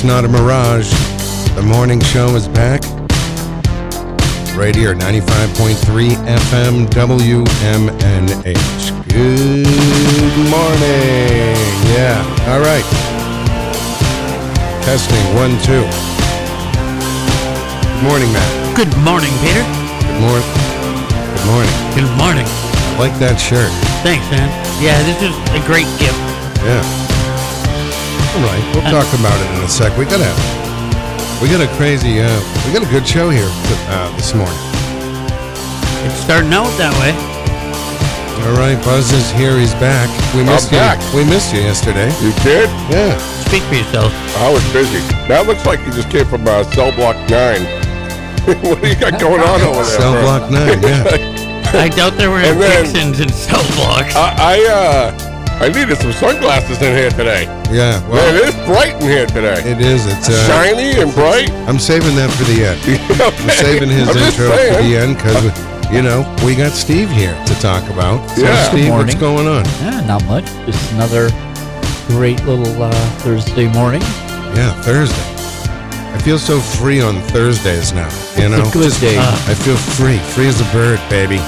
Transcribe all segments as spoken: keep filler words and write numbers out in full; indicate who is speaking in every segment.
Speaker 1: not a mirage. The morning show is back. Right here, ninety-five point three F M W M N H. Good morning. Yeah, all right. Testing, one, two. Good morning, Matt.
Speaker 2: Good morning, Peter.
Speaker 1: Good morning. Good morning.
Speaker 2: Good morning.
Speaker 1: I like that shirt.
Speaker 2: Thanks, man. Yeah, this is a great gift.
Speaker 1: Yeah. All right, we'll uh, talk about it in a sec. We got a, we got a crazy, uh, we got a good show here uh, this morning.
Speaker 2: It's starting out that way.
Speaker 1: All right, Buzz is here. He's back. We missed
Speaker 3: I'm
Speaker 1: you.
Speaker 3: back.
Speaker 1: We missed you yesterday.
Speaker 3: You did?
Speaker 1: Yeah.
Speaker 2: Speak for yourself.
Speaker 3: I was busy. That looks like you just came from uh, Cell Block nine. What do you got going on over there?
Speaker 1: Cell
Speaker 3: bro?
Speaker 1: Block nine, yeah.
Speaker 2: I doubt there were
Speaker 3: And then-
Speaker 2: Dixons and cell blocks.
Speaker 3: I, I, uh, I needed some sunglasses in here today.
Speaker 1: Yeah,
Speaker 3: Man,
Speaker 1: well,
Speaker 3: it is bright in here today.
Speaker 1: it is. It's uh,
Speaker 3: Shiny and bright.
Speaker 1: I'm saving that for the end. I'm
Speaker 3: Okay.
Speaker 1: saving his
Speaker 3: I'm just
Speaker 1: intro for
Speaker 3: saying.
Speaker 1: the end because, you know, we got Steve here to talk about. So,
Speaker 3: Yeah.
Speaker 1: Steve,
Speaker 4: Good
Speaker 1: what's
Speaker 4: morning.
Speaker 1: going on?
Speaker 4: Yeah, not much. Just another great little uh, Thursday morning.
Speaker 1: Yeah, Thursday. I feel so free on Thursdays now. You know,
Speaker 4: It's a good
Speaker 1: Just-
Speaker 4: day.
Speaker 1: I feel free, free as a bird, baby.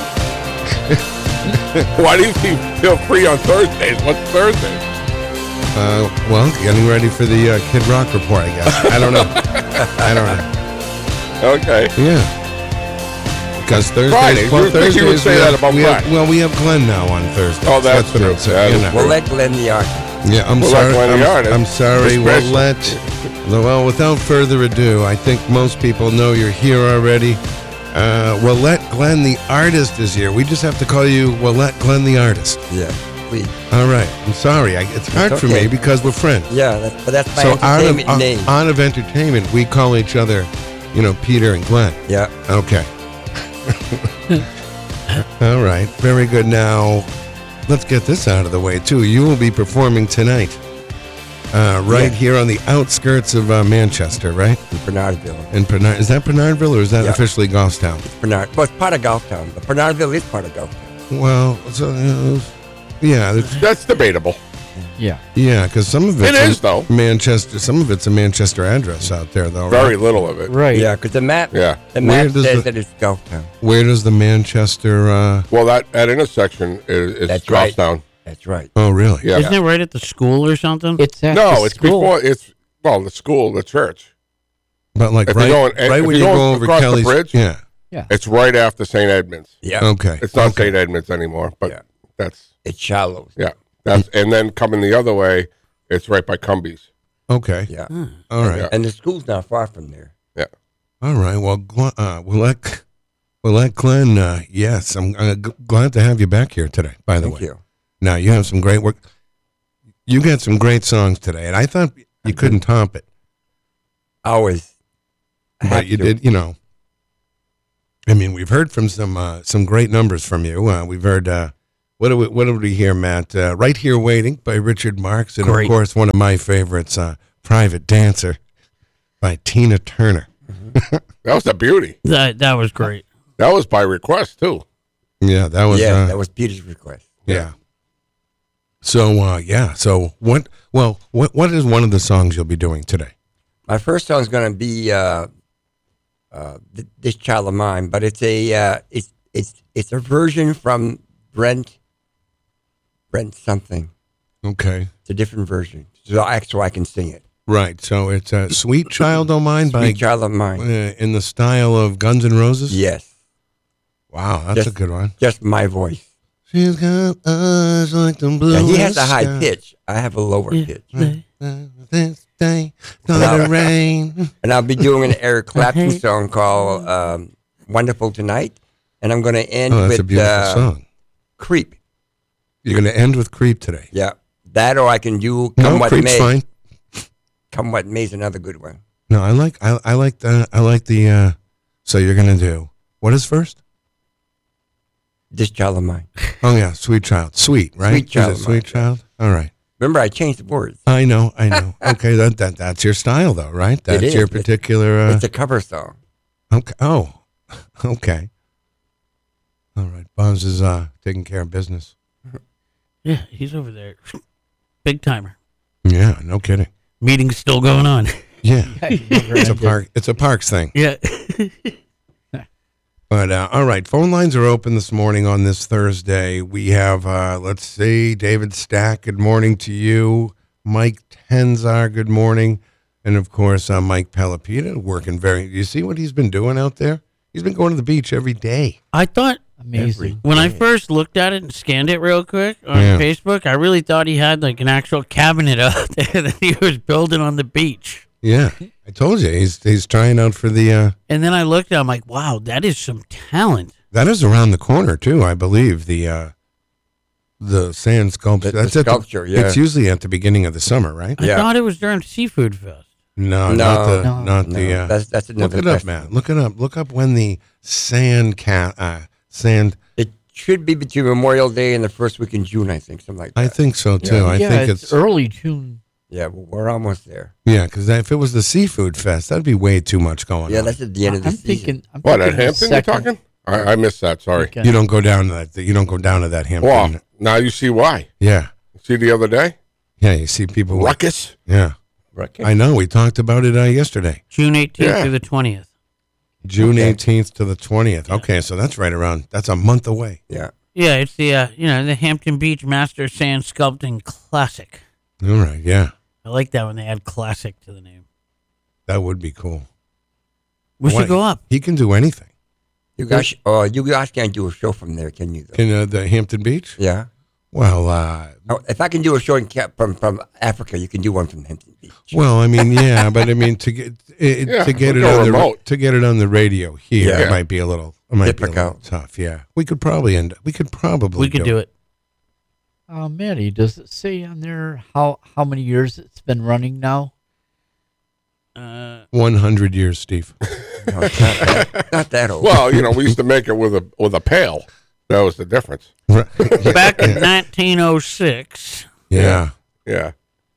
Speaker 3: Why do you feel free on Thursdays? What's Thursday?
Speaker 1: Uh, well, getting ready for the uh, Kid Rock report, I guess. I don't know. I don't know.
Speaker 3: Okay.
Speaker 1: Yeah. Because Thursdays,
Speaker 3: Fridays.
Speaker 1: well,
Speaker 3: You would think you would
Speaker 1: Thursdays
Speaker 3: say
Speaker 1: we
Speaker 3: that
Speaker 1: have,
Speaker 3: about
Speaker 1: we have,
Speaker 3: Friday.
Speaker 1: well, we have Glenn now on Thursdays.
Speaker 3: Oh, that's
Speaker 1: what
Speaker 3: true.
Speaker 1: I'm saying,
Speaker 3: That
Speaker 1: you
Speaker 3: is
Speaker 1: know.
Speaker 3: true.
Speaker 5: We'll let Glenn the artist.
Speaker 1: Yeah, I'm
Speaker 3: We'll
Speaker 1: sorry.
Speaker 3: let Glenn
Speaker 1: I'm,
Speaker 3: the artist.
Speaker 1: I'm sorry.
Speaker 3: Especially-
Speaker 1: We'll let. Well, without further ado, I think most people know you're here already. Uh, Willette Glenn the artist is here. We just have to call you Willette Glenn the artist.
Speaker 5: Yeah, please.
Speaker 1: All right. I'm sorry. I, it's hard
Speaker 5: It's
Speaker 1: for
Speaker 5: okay.
Speaker 1: me because we're friends.
Speaker 5: Yeah, that's, but that's my
Speaker 1: So out of,
Speaker 5: entertainment
Speaker 1: on,
Speaker 5: name.
Speaker 1: on of entertainment, we call each other, you know, Peter and Glenn.
Speaker 5: Yeah.
Speaker 1: Okay. All right. Very good. Now, let's get this out of the way, too. You will be performing tonight, uh, right
Speaker 5: Yeah.
Speaker 1: here on the outskirts of uh, Manchester, right?
Speaker 5: In Bernardville.
Speaker 1: In Bernard, is that Bernardville or is that
Speaker 5: Yeah.
Speaker 1: officially Goffstown?
Speaker 5: Bernard. Well, it's part of Golftown, but Bernardville is part of Golftown.
Speaker 1: Well, so, uh, yeah, it's-
Speaker 3: That's debatable.
Speaker 4: Yeah.
Speaker 1: yeah, because some of
Speaker 3: It
Speaker 1: it's
Speaker 3: is, though.
Speaker 1: Manchester. Some of it's a Manchester address out there, though.
Speaker 3: Very
Speaker 1: Right?
Speaker 3: little of it.
Speaker 4: Right.
Speaker 5: Yeah, because the map,
Speaker 3: Yeah.
Speaker 5: the
Speaker 1: Where
Speaker 5: map
Speaker 1: does
Speaker 5: says
Speaker 1: the-
Speaker 5: that it's Golftown.
Speaker 1: Where does the Manchester? Uh,
Speaker 3: Well, that, that intersection is, is
Speaker 5: That's right.
Speaker 3: Goffstown.
Speaker 5: That's right.
Speaker 1: oh, really?
Speaker 3: Yeah.
Speaker 2: Isn't it right at the school or something?
Speaker 4: It's at
Speaker 3: No,
Speaker 4: the
Speaker 3: it's
Speaker 4: school.
Speaker 3: before. It's well, the school, the church.
Speaker 1: But like
Speaker 3: If
Speaker 1: right,
Speaker 3: you're going-
Speaker 1: right
Speaker 3: if
Speaker 1: when you
Speaker 3: you're
Speaker 1: go
Speaker 3: going
Speaker 1: over
Speaker 3: across the
Speaker 1: Kelly's
Speaker 3: bridge-
Speaker 1: Yeah.
Speaker 3: It's right after Saint Edmunds.
Speaker 5: Yeah.
Speaker 1: Okay.
Speaker 3: It's not
Speaker 1: okay.
Speaker 3: Saint Edmunds anymore, but
Speaker 5: Yeah.
Speaker 3: that's
Speaker 5: It's shallow.
Speaker 3: yeah. That's and then coming the other way, it's right by Cumbies.
Speaker 1: Okay.
Speaker 5: Yeah.
Speaker 1: All right.
Speaker 3: Yeah.
Speaker 5: And the school's not far from there.
Speaker 3: Yeah.
Speaker 1: All right. Well, Gl- uh, we'll let we'll let Glenn. Uh, yes, I'm uh, g- glad to have you back here today. By the
Speaker 5: Thank
Speaker 1: way,
Speaker 5: you.
Speaker 1: now you have some great work. You got some great songs today, and I thought you couldn't top it,
Speaker 5: Always. I have
Speaker 1: but you
Speaker 5: to.
Speaker 1: did. You know, I mean, we've heard from some uh, some great numbers from you. Uh, we've heard. Uh, what do we What did we hear, Matt? Uh, right Here Waiting by Richard Marx, and
Speaker 2: Great.
Speaker 1: of course one of my favorites, uh, Private Dancer by Tina Turner.
Speaker 3: That was a beauty.
Speaker 2: that that was great.
Speaker 3: That was by request too.
Speaker 1: Yeah, that was.
Speaker 5: Yeah,
Speaker 1: uh,
Speaker 5: that was Peter's request.
Speaker 1: Yeah. So uh, yeah. So what? Well, what what is one of the songs you'll be doing today?
Speaker 5: My first song's going to be uh, uh, Th- "This Child of Mine," but it's a uh, it's it's it's a version from Brent Brent something.
Speaker 1: Okay.
Speaker 5: It's a different version, so I so I can sing it.
Speaker 1: Right. So it's uh, "Sweet Child O' Mine" by
Speaker 5: Sweet Child of Mine.
Speaker 1: uh, in the style of Guns N' Roses.
Speaker 5: Yes,
Speaker 1: Wow, that's
Speaker 5: Just-
Speaker 1: a good one.
Speaker 5: just my voice.
Speaker 1: She's got eyes like the blue.
Speaker 5: Yeah, he has a high pitch. I have a lower pitch,
Speaker 1: This day gonna rain.
Speaker 5: and I'll be doing an Eric Clapton
Speaker 2: Okay.
Speaker 5: song called um, "Wonderful Tonight," and I'm going to end
Speaker 1: Oh, that's a
Speaker 5: with
Speaker 1: beautiful
Speaker 5: uh,
Speaker 1: song.
Speaker 5: "Creep."
Speaker 1: You're going to end with "Creep" today.
Speaker 5: Yeah, that or I can do "Come
Speaker 1: No,
Speaker 5: What
Speaker 1: "Creep's"
Speaker 5: May."
Speaker 1: fine.
Speaker 5: "Come What May" is another good one.
Speaker 1: No, I like I, I like the I like the. Uh, so you're going to do what is first?
Speaker 5: "This Child of Mine."
Speaker 1: Oh yeah, "Sweet Child," sweet, right?
Speaker 5: Sweet Child
Speaker 1: Is it
Speaker 5: of
Speaker 1: "Sweet
Speaker 5: Mine,
Speaker 1: Child"? All right.
Speaker 5: Remember, I changed the words.
Speaker 1: I know, I know. Okay, that, that that's your style, though, right? That's
Speaker 5: is.
Speaker 1: your
Speaker 5: It's-
Speaker 1: particular. Uh,
Speaker 5: It's a cover song.
Speaker 1: okay. Oh, okay. All right. Buzz is uh, taking care of business.
Speaker 2: Yeah, he's over there. Big timer.
Speaker 1: Yeah, no kidding.
Speaker 2: Meeting's still going on.
Speaker 1: Yeah,
Speaker 4: It never
Speaker 1: it's a
Speaker 4: ended.
Speaker 1: park. It's a parks thing.
Speaker 2: Yeah.
Speaker 1: But uh, all right, phone lines are open this morning on this Thursday. We have, uh, let's see, David Stack. Good morning to you, Mike Tenzar. Good morning, and of course, uh, Mike Pelopita working very. You see what he's been doing out there? He's been going to the beach every day.
Speaker 2: I thought
Speaker 4: Amazing.
Speaker 2: when I first looked at it and scanned it real quick on
Speaker 1: Yeah.
Speaker 2: Facebook, I really thought he had like an actual cabinet out there that he was building on the beach.
Speaker 1: Yeah, I told you he's he's trying out for the. Uh,
Speaker 2: And then I looked at, I'm like, wow, that is some talent.
Speaker 1: that is around the corner too, I believe. The uh, the sand sculpture.
Speaker 5: The- the
Speaker 1: That's at
Speaker 5: sculpture, yeah.
Speaker 1: It's usually at the beginning of the summer, right?
Speaker 2: I
Speaker 5: Yeah.
Speaker 2: thought it was during Seafood Fest.
Speaker 1: No,
Speaker 5: No,
Speaker 1: not the
Speaker 4: no,
Speaker 1: not
Speaker 5: No,
Speaker 1: the. Uh,
Speaker 5: that's that's
Speaker 1: look
Speaker 5: another
Speaker 1: it up,
Speaker 5: festival.
Speaker 1: man. Look it up. Look up when the sand cat uh, sand.
Speaker 5: It should be between Memorial Day and the first week in June, I think, something like that.
Speaker 1: I think so too.
Speaker 5: Yeah.
Speaker 1: I
Speaker 4: yeah,
Speaker 1: think
Speaker 4: it's,
Speaker 1: it's,
Speaker 4: early June.
Speaker 5: yeah, well, we're almost there.
Speaker 1: yeah, because if it was the seafood fest, that'd be way too much going
Speaker 5: Yeah,
Speaker 1: on.
Speaker 5: that's at the end of the
Speaker 4: I'm
Speaker 5: season.
Speaker 4: thinking. I'm
Speaker 3: What, at
Speaker 4: thinking the
Speaker 3: Hampton you're
Speaker 4: second
Speaker 3: talking? I, I missed that, sorry.
Speaker 4: weekend.
Speaker 1: You don't go down to that. You don't go down to that Hampton.
Speaker 3: Well, now you see why.
Speaker 1: Yeah,
Speaker 3: See the other day?
Speaker 1: yeah. You see people. with-
Speaker 3: Ruckus.
Speaker 1: Yeah,
Speaker 5: Right.
Speaker 1: I know. We talked about it uh, yesterday.
Speaker 2: June eighteenth
Speaker 3: Yeah.
Speaker 2: through the twentieth.
Speaker 1: June
Speaker 5: Okay.
Speaker 1: eighteenth to the twentieth. Okay, so that's right around. That's a month away.
Speaker 5: Yeah.
Speaker 2: Yeah, it's the uh, you know the Hampton Beach Master Sand Sculpting Classic.
Speaker 1: All right. Yeah,
Speaker 2: I like that when they add classic to the name.
Speaker 1: that would be cool.
Speaker 2: We
Speaker 1: Why-
Speaker 2: should go up.
Speaker 1: He can do anything.
Speaker 5: You guys, oh, you guys can't do a show from there, can you? Though?
Speaker 1: Can uh, the Hampton Beach?
Speaker 5: Yeah.
Speaker 1: Well, uh,
Speaker 5: Oh, if I can do a show in Cap- from from Africa, you can do one from Hampton Beach.
Speaker 1: well, I mean, yeah, but I mean to get it,
Speaker 3: Yeah,
Speaker 1: to get it
Speaker 3: we'll go
Speaker 1: on the
Speaker 3: remote.
Speaker 1: to get it on the radio here,
Speaker 5: Yeah.
Speaker 1: it might be a little, it might be a little
Speaker 5: Difficult.
Speaker 1: tough. Yeah, we could probably end. We could probably.
Speaker 2: We could do it.
Speaker 4: Uh, Maddie, does it say on there how how many years it's been running now?
Speaker 2: Uh,
Speaker 1: One hundred years, Steve.
Speaker 5: No, it's not, that, not that old.
Speaker 3: Well, you know, we used to make it with a with a pail. That was the difference.
Speaker 1: Right.
Speaker 2: back in nineteen oh six.
Speaker 1: Yeah,
Speaker 3: Yeah.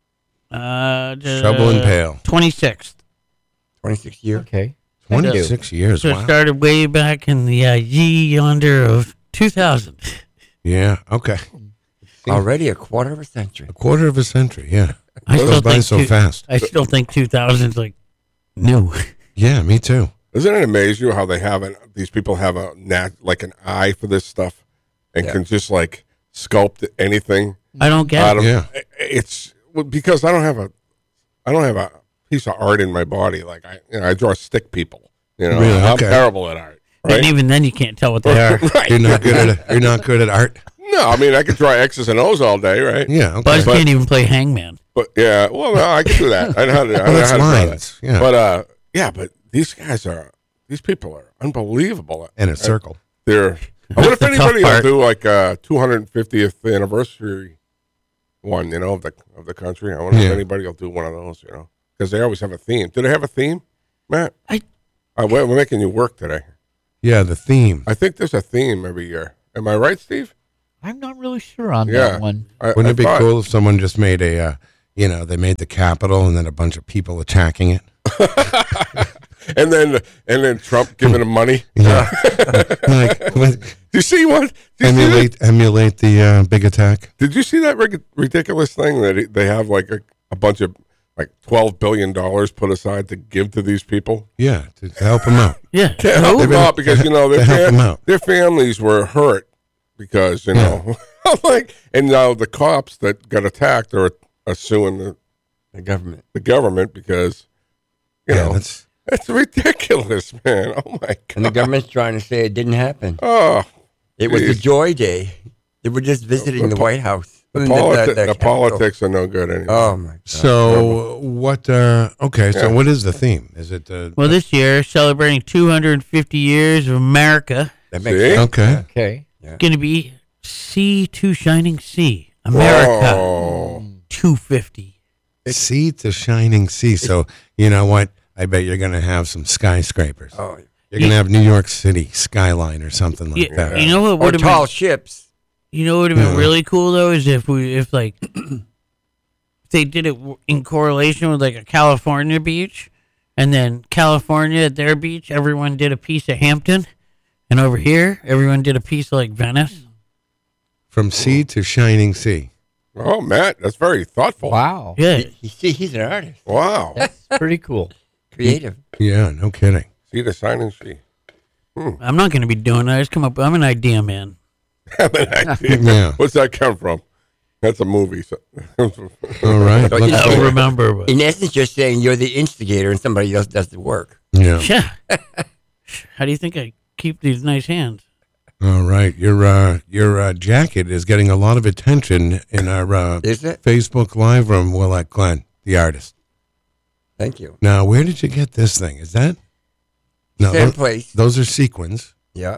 Speaker 2: Uh,
Speaker 1: shovel and pail.
Speaker 2: twenty-sixth.
Speaker 5: twenty-six years.
Speaker 4: Okay.
Speaker 1: Twenty-six years.
Speaker 2: So it
Speaker 1: Wow.
Speaker 2: started way back in the uh, ye yonder of two thousand.
Speaker 1: Yeah. Okay.
Speaker 5: Already a quarter of a century.
Speaker 1: A quarter of a century. Yeah.
Speaker 2: I
Speaker 1: It
Speaker 2: still
Speaker 1: goes by
Speaker 2: think
Speaker 1: so
Speaker 2: two-
Speaker 1: fast.
Speaker 2: I still think two thousand is like new.
Speaker 1: Yeah, me too.
Speaker 3: Doesn't it amaze you how they have an, these people have a nat, like an eye for this stuff and
Speaker 5: Yeah.
Speaker 3: can just like sculpt anything
Speaker 2: I don't get
Speaker 3: out
Speaker 2: it.
Speaker 3: of
Speaker 1: Yeah.
Speaker 3: it's well, because I don't have a I don't have a piece of art in my body. Like I you know, I draw stick people. You know,
Speaker 1: Really?
Speaker 3: I'm
Speaker 1: Okay.
Speaker 3: terrible at art.
Speaker 2: And
Speaker 3: Right?
Speaker 2: even then, you can't tell what they are.
Speaker 3: right.
Speaker 1: You're not good at you're not good at art.
Speaker 3: No, I mean I could draw X's and O's all day, right?
Speaker 1: Yeah. Okay.
Speaker 2: Buzz
Speaker 3: But-
Speaker 2: can't even play Hangman.
Speaker 3: But yeah, well, no, I can do that. I know how to. I
Speaker 1: Well,
Speaker 3: know
Speaker 1: that's
Speaker 3: how to do that.
Speaker 1: lines. Yeah.
Speaker 3: But uh, yeah, but these guys are, these people are unbelievable.
Speaker 1: in a circle.
Speaker 3: They're. I wonder if
Speaker 2: the tough
Speaker 3: anybody will
Speaker 2: part.
Speaker 3: do like a two hundred fiftieth anniversary one, you know, of the of the country. I wonder
Speaker 1: Yeah.
Speaker 3: if anybody will do one of those, you know, because they always have a theme. Do they have a theme, Matt?
Speaker 2: I-
Speaker 3: Uh, we're, we're making you work today.
Speaker 1: Yeah, the theme.
Speaker 3: I think there's a theme every year. Am I right, Steve?
Speaker 4: I'm not really sure on
Speaker 3: Yeah.
Speaker 4: that one.
Speaker 3: I,
Speaker 1: Wouldn't
Speaker 3: I
Speaker 1: it be
Speaker 3: thought-
Speaker 1: cool if someone just made a, uh, you know, they made the Capitol and then a bunch of people attacking it?
Speaker 3: And then and then Trump giving them money.
Speaker 1: Yeah. like, what-
Speaker 3: Do you see what? Did you see that?
Speaker 1: emulate, emulate the uh, big attack.
Speaker 3: Did you see that rig- ridiculous thing that it- they have like a, a bunch of like twelve billion dollars put aside to give to these people?
Speaker 1: Yeah, to, to help them out.
Speaker 2: Yeah.
Speaker 3: To help
Speaker 1: They've
Speaker 3: them
Speaker 1: been-
Speaker 3: out because, you know,
Speaker 1: to
Speaker 3: their,
Speaker 1: help
Speaker 3: fam-
Speaker 1: them out.
Speaker 3: their families were hurt because, you know, like, and now the cops that got attacked are, are suing the,
Speaker 5: The government.
Speaker 3: the government because, you
Speaker 1: Yeah,
Speaker 3: know,
Speaker 1: that's
Speaker 3: it's ridiculous, man. Oh my
Speaker 5: And the
Speaker 3: God.
Speaker 5: government's trying to say it didn't happen.
Speaker 3: Oh,
Speaker 5: It was a
Speaker 3: Jeez.
Speaker 5: joy day. They were just visiting the White House.
Speaker 3: the,
Speaker 5: The-
Speaker 3: politi-
Speaker 5: the-
Speaker 3: the,
Speaker 5: the
Speaker 3: politics are no good anymore.
Speaker 5: Oh my God.
Speaker 1: so. What? Uh, okay, so
Speaker 3: Yeah.
Speaker 1: what is the theme? Is it the?
Speaker 2: Well, this year, celebrating two hundred fifty years of America,
Speaker 5: That makes
Speaker 3: See?
Speaker 5: sense.
Speaker 1: okay.
Speaker 4: Okay.
Speaker 2: going to be Sea to Shining Sea. America
Speaker 3: Whoa.
Speaker 2: two fifty.
Speaker 1: Sea to shining sea. So you know what? I bet you're going to have some skyscrapers.
Speaker 5: Oh,
Speaker 1: You're going to have New York City skyline or something like
Speaker 2: You,
Speaker 1: that.
Speaker 2: you know what
Speaker 5: or
Speaker 2: would have
Speaker 5: tall
Speaker 2: been?
Speaker 5: ships.
Speaker 2: You know what would have been
Speaker 1: Yeah.
Speaker 2: really cool though is if we if like if they did it w- in correlation with like a California beach, and then California at their beach, everyone did a piece of Hampton, and over here everyone did a piece of like Venice.
Speaker 1: From sea to shining sea.
Speaker 3: Oh, Matt, that's very thoughtful.
Speaker 4: Wow.
Speaker 2: Yeah.
Speaker 5: He, he, see, he's an artist,
Speaker 3: Wow.
Speaker 4: That's pretty cool.
Speaker 5: creative.
Speaker 1: Yeah, no kidding.
Speaker 3: See the sign-in sheet.
Speaker 2: I'm not going to be doing that. I just come up. I'm an idea man.
Speaker 1: Yeah.
Speaker 3: What's that come from? That's a movie. So.
Speaker 1: All right.
Speaker 5: So
Speaker 1: Let's
Speaker 5: you
Speaker 2: I
Speaker 1: go.
Speaker 2: don't remember. But
Speaker 5: In essence, you're saying you're the instigator and somebody else does the work.
Speaker 1: Yeah.
Speaker 2: yeah. How do you think I keep these nice hands?
Speaker 1: All right. Your uh, your uh, jacket is getting a lot of attention in our uh,
Speaker 5: Is it?
Speaker 1: Facebook Live room. Willette Glenn, the artist.
Speaker 5: Thank you.
Speaker 1: Now, where did you get this thing? Is that? No,
Speaker 5: Same
Speaker 1: those,
Speaker 5: place.
Speaker 1: those are sequins.
Speaker 5: Yeah.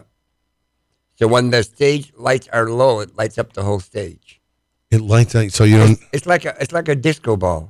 Speaker 5: So when the stage lights are low, it lights up the whole stage.
Speaker 1: It lights up, so you don't.
Speaker 5: It's, it's like a it's like a disco ball.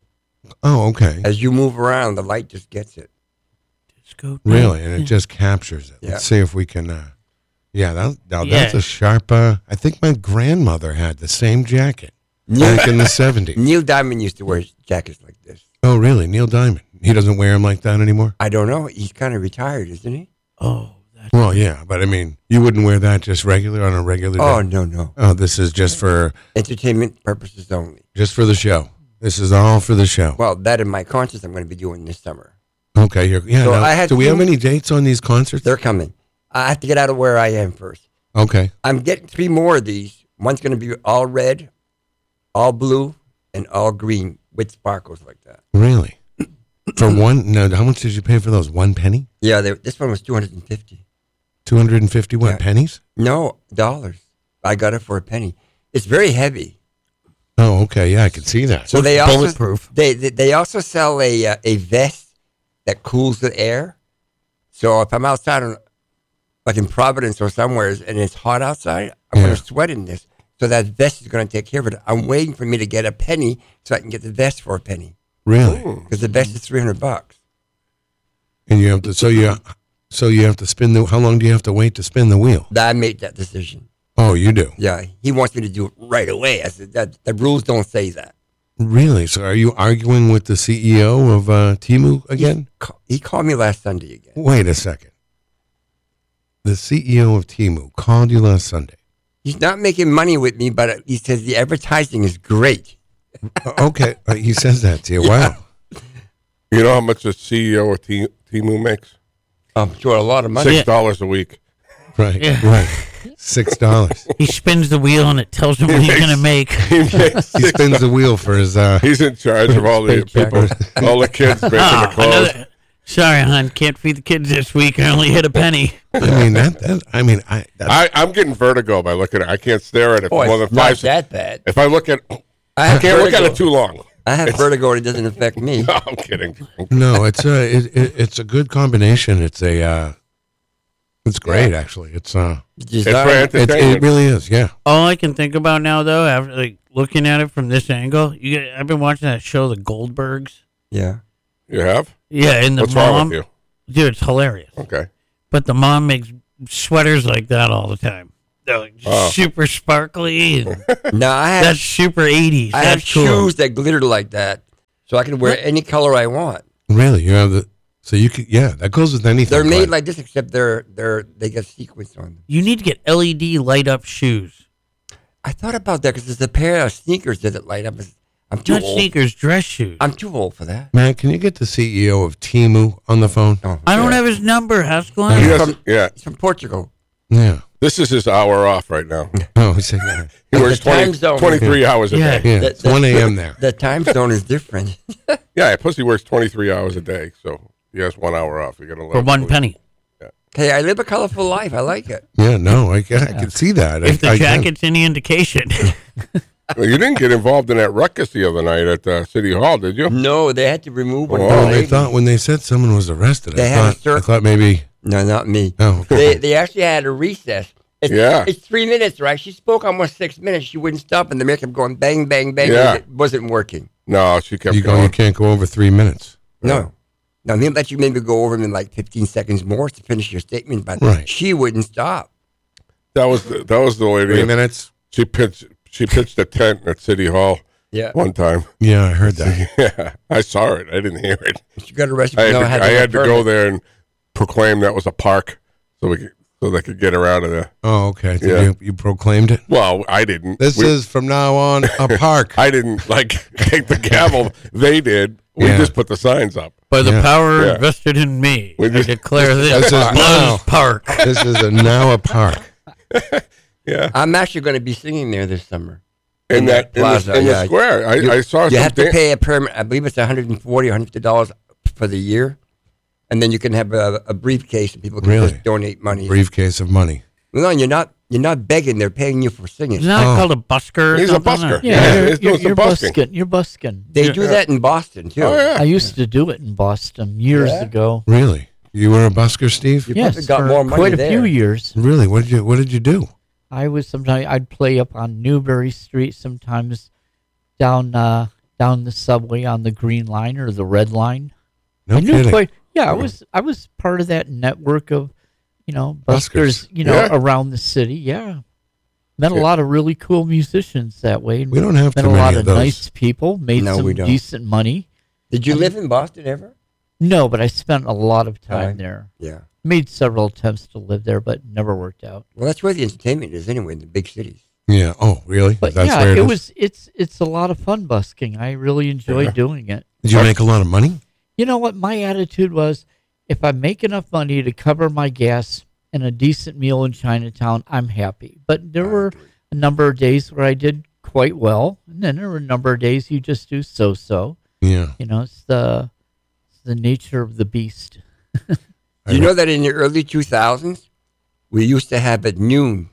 Speaker 1: Oh, okay.
Speaker 5: As you move around, the light just gets it.
Speaker 2: Disco.
Speaker 1: Really, and it just captures it.
Speaker 5: Yeah.
Speaker 1: Let's see if we can. Uh, yeah, that, now
Speaker 2: Yeah.
Speaker 1: that's a sharp. Uh, I think my grandmother had the same jacket
Speaker 5: Neil,
Speaker 1: back in the seventies.
Speaker 5: Neil Diamond used to wear jackets like this.
Speaker 1: Oh, really? Neil Diamond. He doesn't wear them like that anymore.
Speaker 5: I don't know. He's kind of retired, isn't he?
Speaker 2: Oh, that's
Speaker 1: Well, yeah, but I mean, you wouldn't wear that just regular on a regular day.
Speaker 5: Oh no, no.
Speaker 1: Oh, this is just for
Speaker 5: Entertainment purposes only.
Speaker 1: just for the show. This is all for the show.
Speaker 5: Well, that and my concerts I'm going to be doing this summer.
Speaker 1: Okay, you're, yeah.
Speaker 5: So
Speaker 1: now,
Speaker 5: I had
Speaker 1: do we have
Speaker 5: two-
Speaker 1: any dates on these concerts?
Speaker 5: They're coming. I have to get out of where I am first.
Speaker 1: Okay.
Speaker 5: I'm getting three more of these. One's going to be all red, all blue, and all green with sparkles like that.
Speaker 1: Really? For one? No. How much did you pay for those? One penny?
Speaker 5: Yeah, they, this one was two hundred fifty.
Speaker 1: Two hundred and fifty what
Speaker 5: Yeah.
Speaker 1: pennies?
Speaker 5: No, dollars. I got it for a penny. It's very heavy.
Speaker 1: Oh, okay. Yeah, I can see that.
Speaker 5: So they also
Speaker 2: bulletproof.
Speaker 5: they, they they also sell a uh, a vest that cools the air. So if I'm outside, on, like in Providence or somewhere, and it's hot outside, I'm
Speaker 1: Yeah.
Speaker 5: going to sweat in this. So that vest is going to take care of it. I'm waiting for me to get a penny so I can get the vest for a penny
Speaker 1: Really?
Speaker 5: because the vest is three hundred bucks.
Speaker 1: And you have to. So you. So you have to spin the. How long do you have to wait to spin the wheel?
Speaker 5: I made that decision.
Speaker 1: Oh, you do.
Speaker 5: Yeah, he wants me to do it right away. I said that the rules don't say that.
Speaker 1: Really? So are you arguing with the C E O of uh, Temu again?
Speaker 5: Ca- He called me last Sunday again.
Speaker 1: Wait a second. The C E O of Temu called you last Sunday.
Speaker 5: He's not making money with me, but he says the advertising is great.
Speaker 1: Uh, okay, uh, he says that to you. Wow.
Speaker 3: You know how much the C E O of T- Temu makes?
Speaker 5: I'm sure a lot of money.
Speaker 3: Six dollars a week.
Speaker 1: Right.
Speaker 2: Yeah.
Speaker 1: Right. Six dollars.
Speaker 2: He spins the wheel and it tells him what he's gonna make.
Speaker 3: He makes
Speaker 1: He
Speaker 3: six
Speaker 1: spins the wheel for his. Uh,
Speaker 3: He's in charge of all the
Speaker 5: Paycheck.
Speaker 3: people, all the kids making
Speaker 2: Oh,
Speaker 3: the clothes.
Speaker 2: another- sorry, hon, can't feed the kids this week. I only hit a penny.
Speaker 1: I mean that. that I mean I. That's,
Speaker 3: I, I'm getting vertigo by looking at it. I can't stare at it
Speaker 5: Oh,
Speaker 3: for more than
Speaker 5: it's
Speaker 3: five
Speaker 5: not
Speaker 3: seconds.
Speaker 5: that bad.
Speaker 3: If I look at,
Speaker 5: I
Speaker 3: I
Speaker 5: have
Speaker 3: can't look at
Speaker 5: vertigo.
Speaker 3: it too long.
Speaker 5: I have vertigo and it doesn't affect me.
Speaker 3: No, I'm kidding.
Speaker 1: no, it's a. It, it, it's a good combination. It's a. Uh, it's great actually. It's uh.
Speaker 3: It's for
Speaker 5: Design-
Speaker 1: It,
Speaker 3: entertainment.
Speaker 1: it really is. Yeah.
Speaker 2: All I can think about now, though, after like looking at it from this angle, you get, I've been watching that show, The Goldbergs.
Speaker 5: yeah.
Speaker 3: You have?
Speaker 2: Yeah, and the
Speaker 3: What's
Speaker 2: mom,
Speaker 3: wrong with you?
Speaker 2: dude, it's hilarious.
Speaker 3: Okay.
Speaker 2: But the mom makes sweaters like that all the time. They're like
Speaker 3: Oh.
Speaker 2: super sparkly. And
Speaker 5: No, I have
Speaker 2: that's super eighties.
Speaker 5: I have
Speaker 2: That's cool.
Speaker 5: shoes that glitter like that, so I can wear any color I want.
Speaker 1: Really, you have the. So you could. Yeah, that goes with anything.
Speaker 5: They're made
Speaker 1: Glenn.
Speaker 5: like this, except they're they're they got sequins on them.
Speaker 2: You need to get L E D light up shoes.
Speaker 5: I thought about that because there's a pair of sneakers that light up. I'm too
Speaker 2: Not
Speaker 5: old.
Speaker 2: sneakers, dress shoes.
Speaker 5: I'm too old for that.
Speaker 1: Matt, can you get the C E O of Temu on the phone?
Speaker 5: Oh,
Speaker 2: I don't
Speaker 5: yeah.
Speaker 2: have his number. How's it
Speaker 3: He
Speaker 2: going?
Speaker 5: Yeah.
Speaker 3: has-
Speaker 5: from-
Speaker 3: yeah.
Speaker 5: He's from Portugal.
Speaker 1: Yeah.
Speaker 3: This is his hour off right now.
Speaker 1: Oh, he said that.
Speaker 3: He works
Speaker 5: The time
Speaker 3: twenty,
Speaker 5: zone.
Speaker 3: twenty-three hours a
Speaker 2: Yeah.
Speaker 3: day.
Speaker 1: Yeah,
Speaker 5: The-
Speaker 1: it's
Speaker 5: the-
Speaker 1: one a.m. there.
Speaker 5: The time zone is different.
Speaker 3: Yeah, plus he works twenty-three hours a day, so he has one hour off. You got to
Speaker 2: For one penny.
Speaker 5: Hey, I live a colorful life. I like it.
Speaker 1: Yeah, no, I, I can see that.
Speaker 2: If the
Speaker 1: I, I can.
Speaker 2: jacket's any indication.
Speaker 3: Well, you didn't get involved in that ruckus the other night at uh, City Hall, did you?
Speaker 5: No, they had to remove one.
Speaker 3: Oh,
Speaker 5: of the
Speaker 1: Oh, they
Speaker 5: ladies.
Speaker 1: thought when they said someone was arrested,
Speaker 5: They
Speaker 1: I
Speaker 5: had a
Speaker 1: thought, I
Speaker 5: circle.
Speaker 1: thought maybe.
Speaker 5: No, not me.
Speaker 1: Oh, okay.
Speaker 5: They they actually had a recess. It's,
Speaker 3: Yeah.
Speaker 5: It's three minutes, right? She spoke almost six minutes. She wouldn't stop, and the man kept going bang, bang, bang.
Speaker 3: Yeah.
Speaker 5: And it wasn't working.
Speaker 3: No, she kept
Speaker 1: you go.
Speaker 3: going.
Speaker 1: You can't go over three minutes.
Speaker 5: No. Now, they let you maybe go over them in like fifteen seconds more to finish your statement, but
Speaker 1: Right.
Speaker 5: she wouldn't stop.
Speaker 3: That was the, that was the lady.
Speaker 1: Three minutes.
Speaker 3: She pitched she pitched a tent at City Hall
Speaker 5: Yeah.
Speaker 3: one time.
Speaker 1: Yeah, I heard that.
Speaker 3: Yeah, I saw it. I didn't hear it.
Speaker 5: She got arrested.
Speaker 3: I had,
Speaker 5: no,
Speaker 3: to,
Speaker 5: had
Speaker 3: I
Speaker 5: to
Speaker 3: had to
Speaker 5: have
Speaker 3: go
Speaker 5: permit.
Speaker 3: there and proclaim that was a park, so we could, so they could get her out of there.
Speaker 1: Oh, okay. So
Speaker 3: Yeah.
Speaker 1: you, you proclaimed it?
Speaker 3: Well, I didn't.
Speaker 1: This
Speaker 3: We-
Speaker 1: is from now on a park.
Speaker 3: I didn't like take the gavel. They did. We
Speaker 1: Yeah.
Speaker 3: just put the signs up.
Speaker 2: By the
Speaker 1: Yeah.
Speaker 2: power
Speaker 3: Yeah.
Speaker 2: vested in me,
Speaker 3: We
Speaker 2: I
Speaker 3: just-
Speaker 2: declare this,
Speaker 1: This is now.
Speaker 2: Buzz Park.
Speaker 1: This is a, now a park.
Speaker 3: Yeah,
Speaker 5: I'm actually going to be singing there this summer.
Speaker 3: in,
Speaker 5: In
Speaker 3: that
Speaker 5: the
Speaker 3: in,
Speaker 5: plaza,
Speaker 3: the, in
Speaker 5: yeah.
Speaker 3: the square. I,
Speaker 5: You-
Speaker 3: I saw
Speaker 5: You
Speaker 3: some
Speaker 5: have to
Speaker 3: dan-
Speaker 5: pay a permit. I believe it's one hundred forty dollars or one hundred fifty dollars for the year, and then you can have a, a briefcase and people can
Speaker 1: Really?
Speaker 5: just donate money.
Speaker 1: Briefcase of money.
Speaker 5: No, you're not. You're not begging. They're paying you for singing.
Speaker 2: Isn't that
Speaker 1: Oh.
Speaker 2: called a busker? Or
Speaker 3: He's a
Speaker 2: something,
Speaker 3: busker.
Speaker 2: or-
Speaker 4: Yeah,
Speaker 3: Yeah,
Speaker 4: you're,
Speaker 3: it's doing
Speaker 4: you're,
Speaker 3: some
Speaker 4: you're
Speaker 3: busking.
Speaker 4: busking. You're busking.
Speaker 5: They
Speaker 3: Yeah.
Speaker 5: do that in Boston too.
Speaker 3: Oh yeah.
Speaker 4: I used to do it in Boston years
Speaker 5: Yeah?
Speaker 4: ago.
Speaker 1: Really? You were a busker, Steve?
Speaker 5: You
Speaker 4: Yes,
Speaker 5: probably got
Speaker 4: for
Speaker 5: more money
Speaker 4: quite a
Speaker 5: there.
Speaker 4: few years.
Speaker 1: Really? What did you What did you do?
Speaker 4: I was sometimes I'd play up on Newbury Street, sometimes down uh, down the subway on the Green Line or the Red Line.
Speaker 1: No
Speaker 4: I knew
Speaker 1: kidding.
Speaker 4: quite. Yeah, I was I was part of that network of, you know, buskers.
Speaker 1: Buskers.
Speaker 4: You know,
Speaker 3: Yeah.
Speaker 4: around the city. Yeah, met a
Speaker 3: Yeah.
Speaker 4: lot of really cool musicians that way.
Speaker 1: We don't have
Speaker 4: met
Speaker 1: too
Speaker 4: a
Speaker 1: many
Speaker 4: lot
Speaker 1: of
Speaker 4: of
Speaker 1: those.
Speaker 4: nice people. Made
Speaker 5: No,
Speaker 4: some
Speaker 5: we don't.
Speaker 4: decent money.
Speaker 5: Did you live in Boston ever?
Speaker 4: No, but I spent a lot of time
Speaker 5: Time.
Speaker 4: there.
Speaker 5: Yeah.
Speaker 4: Made several attempts to live there, but never worked out.
Speaker 5: Well, that's where the entertainment is anyway, in the big cities.
Speaker 1: Yeah. Oh, really?
Speaker 4: But
Speaker 1: That's
Speaker 4: yeah,
Speaker 1: where
Speaker 4: it,
Speaker 1: it, is?
Speaker 4: was. It's it's a lot of fun busking. I really enjoyed
Speaker 3: Yeah.
Speaker 4: doing it.
Speaker 1: Did you make a lot of money?
Speaker 4: You know what? My attitude was, if I make enough money to cover my gas and a decent meal in Chinatown, I'm happy. But there were a number of days where I did quite well, and then there were a number of days you just do so-so.
Speaker 1: Yeah.
Speaker 4: You know, it's the it's the nature of the beast.
Speaker 5: Do you know that in the early two thousands, we used to have at noon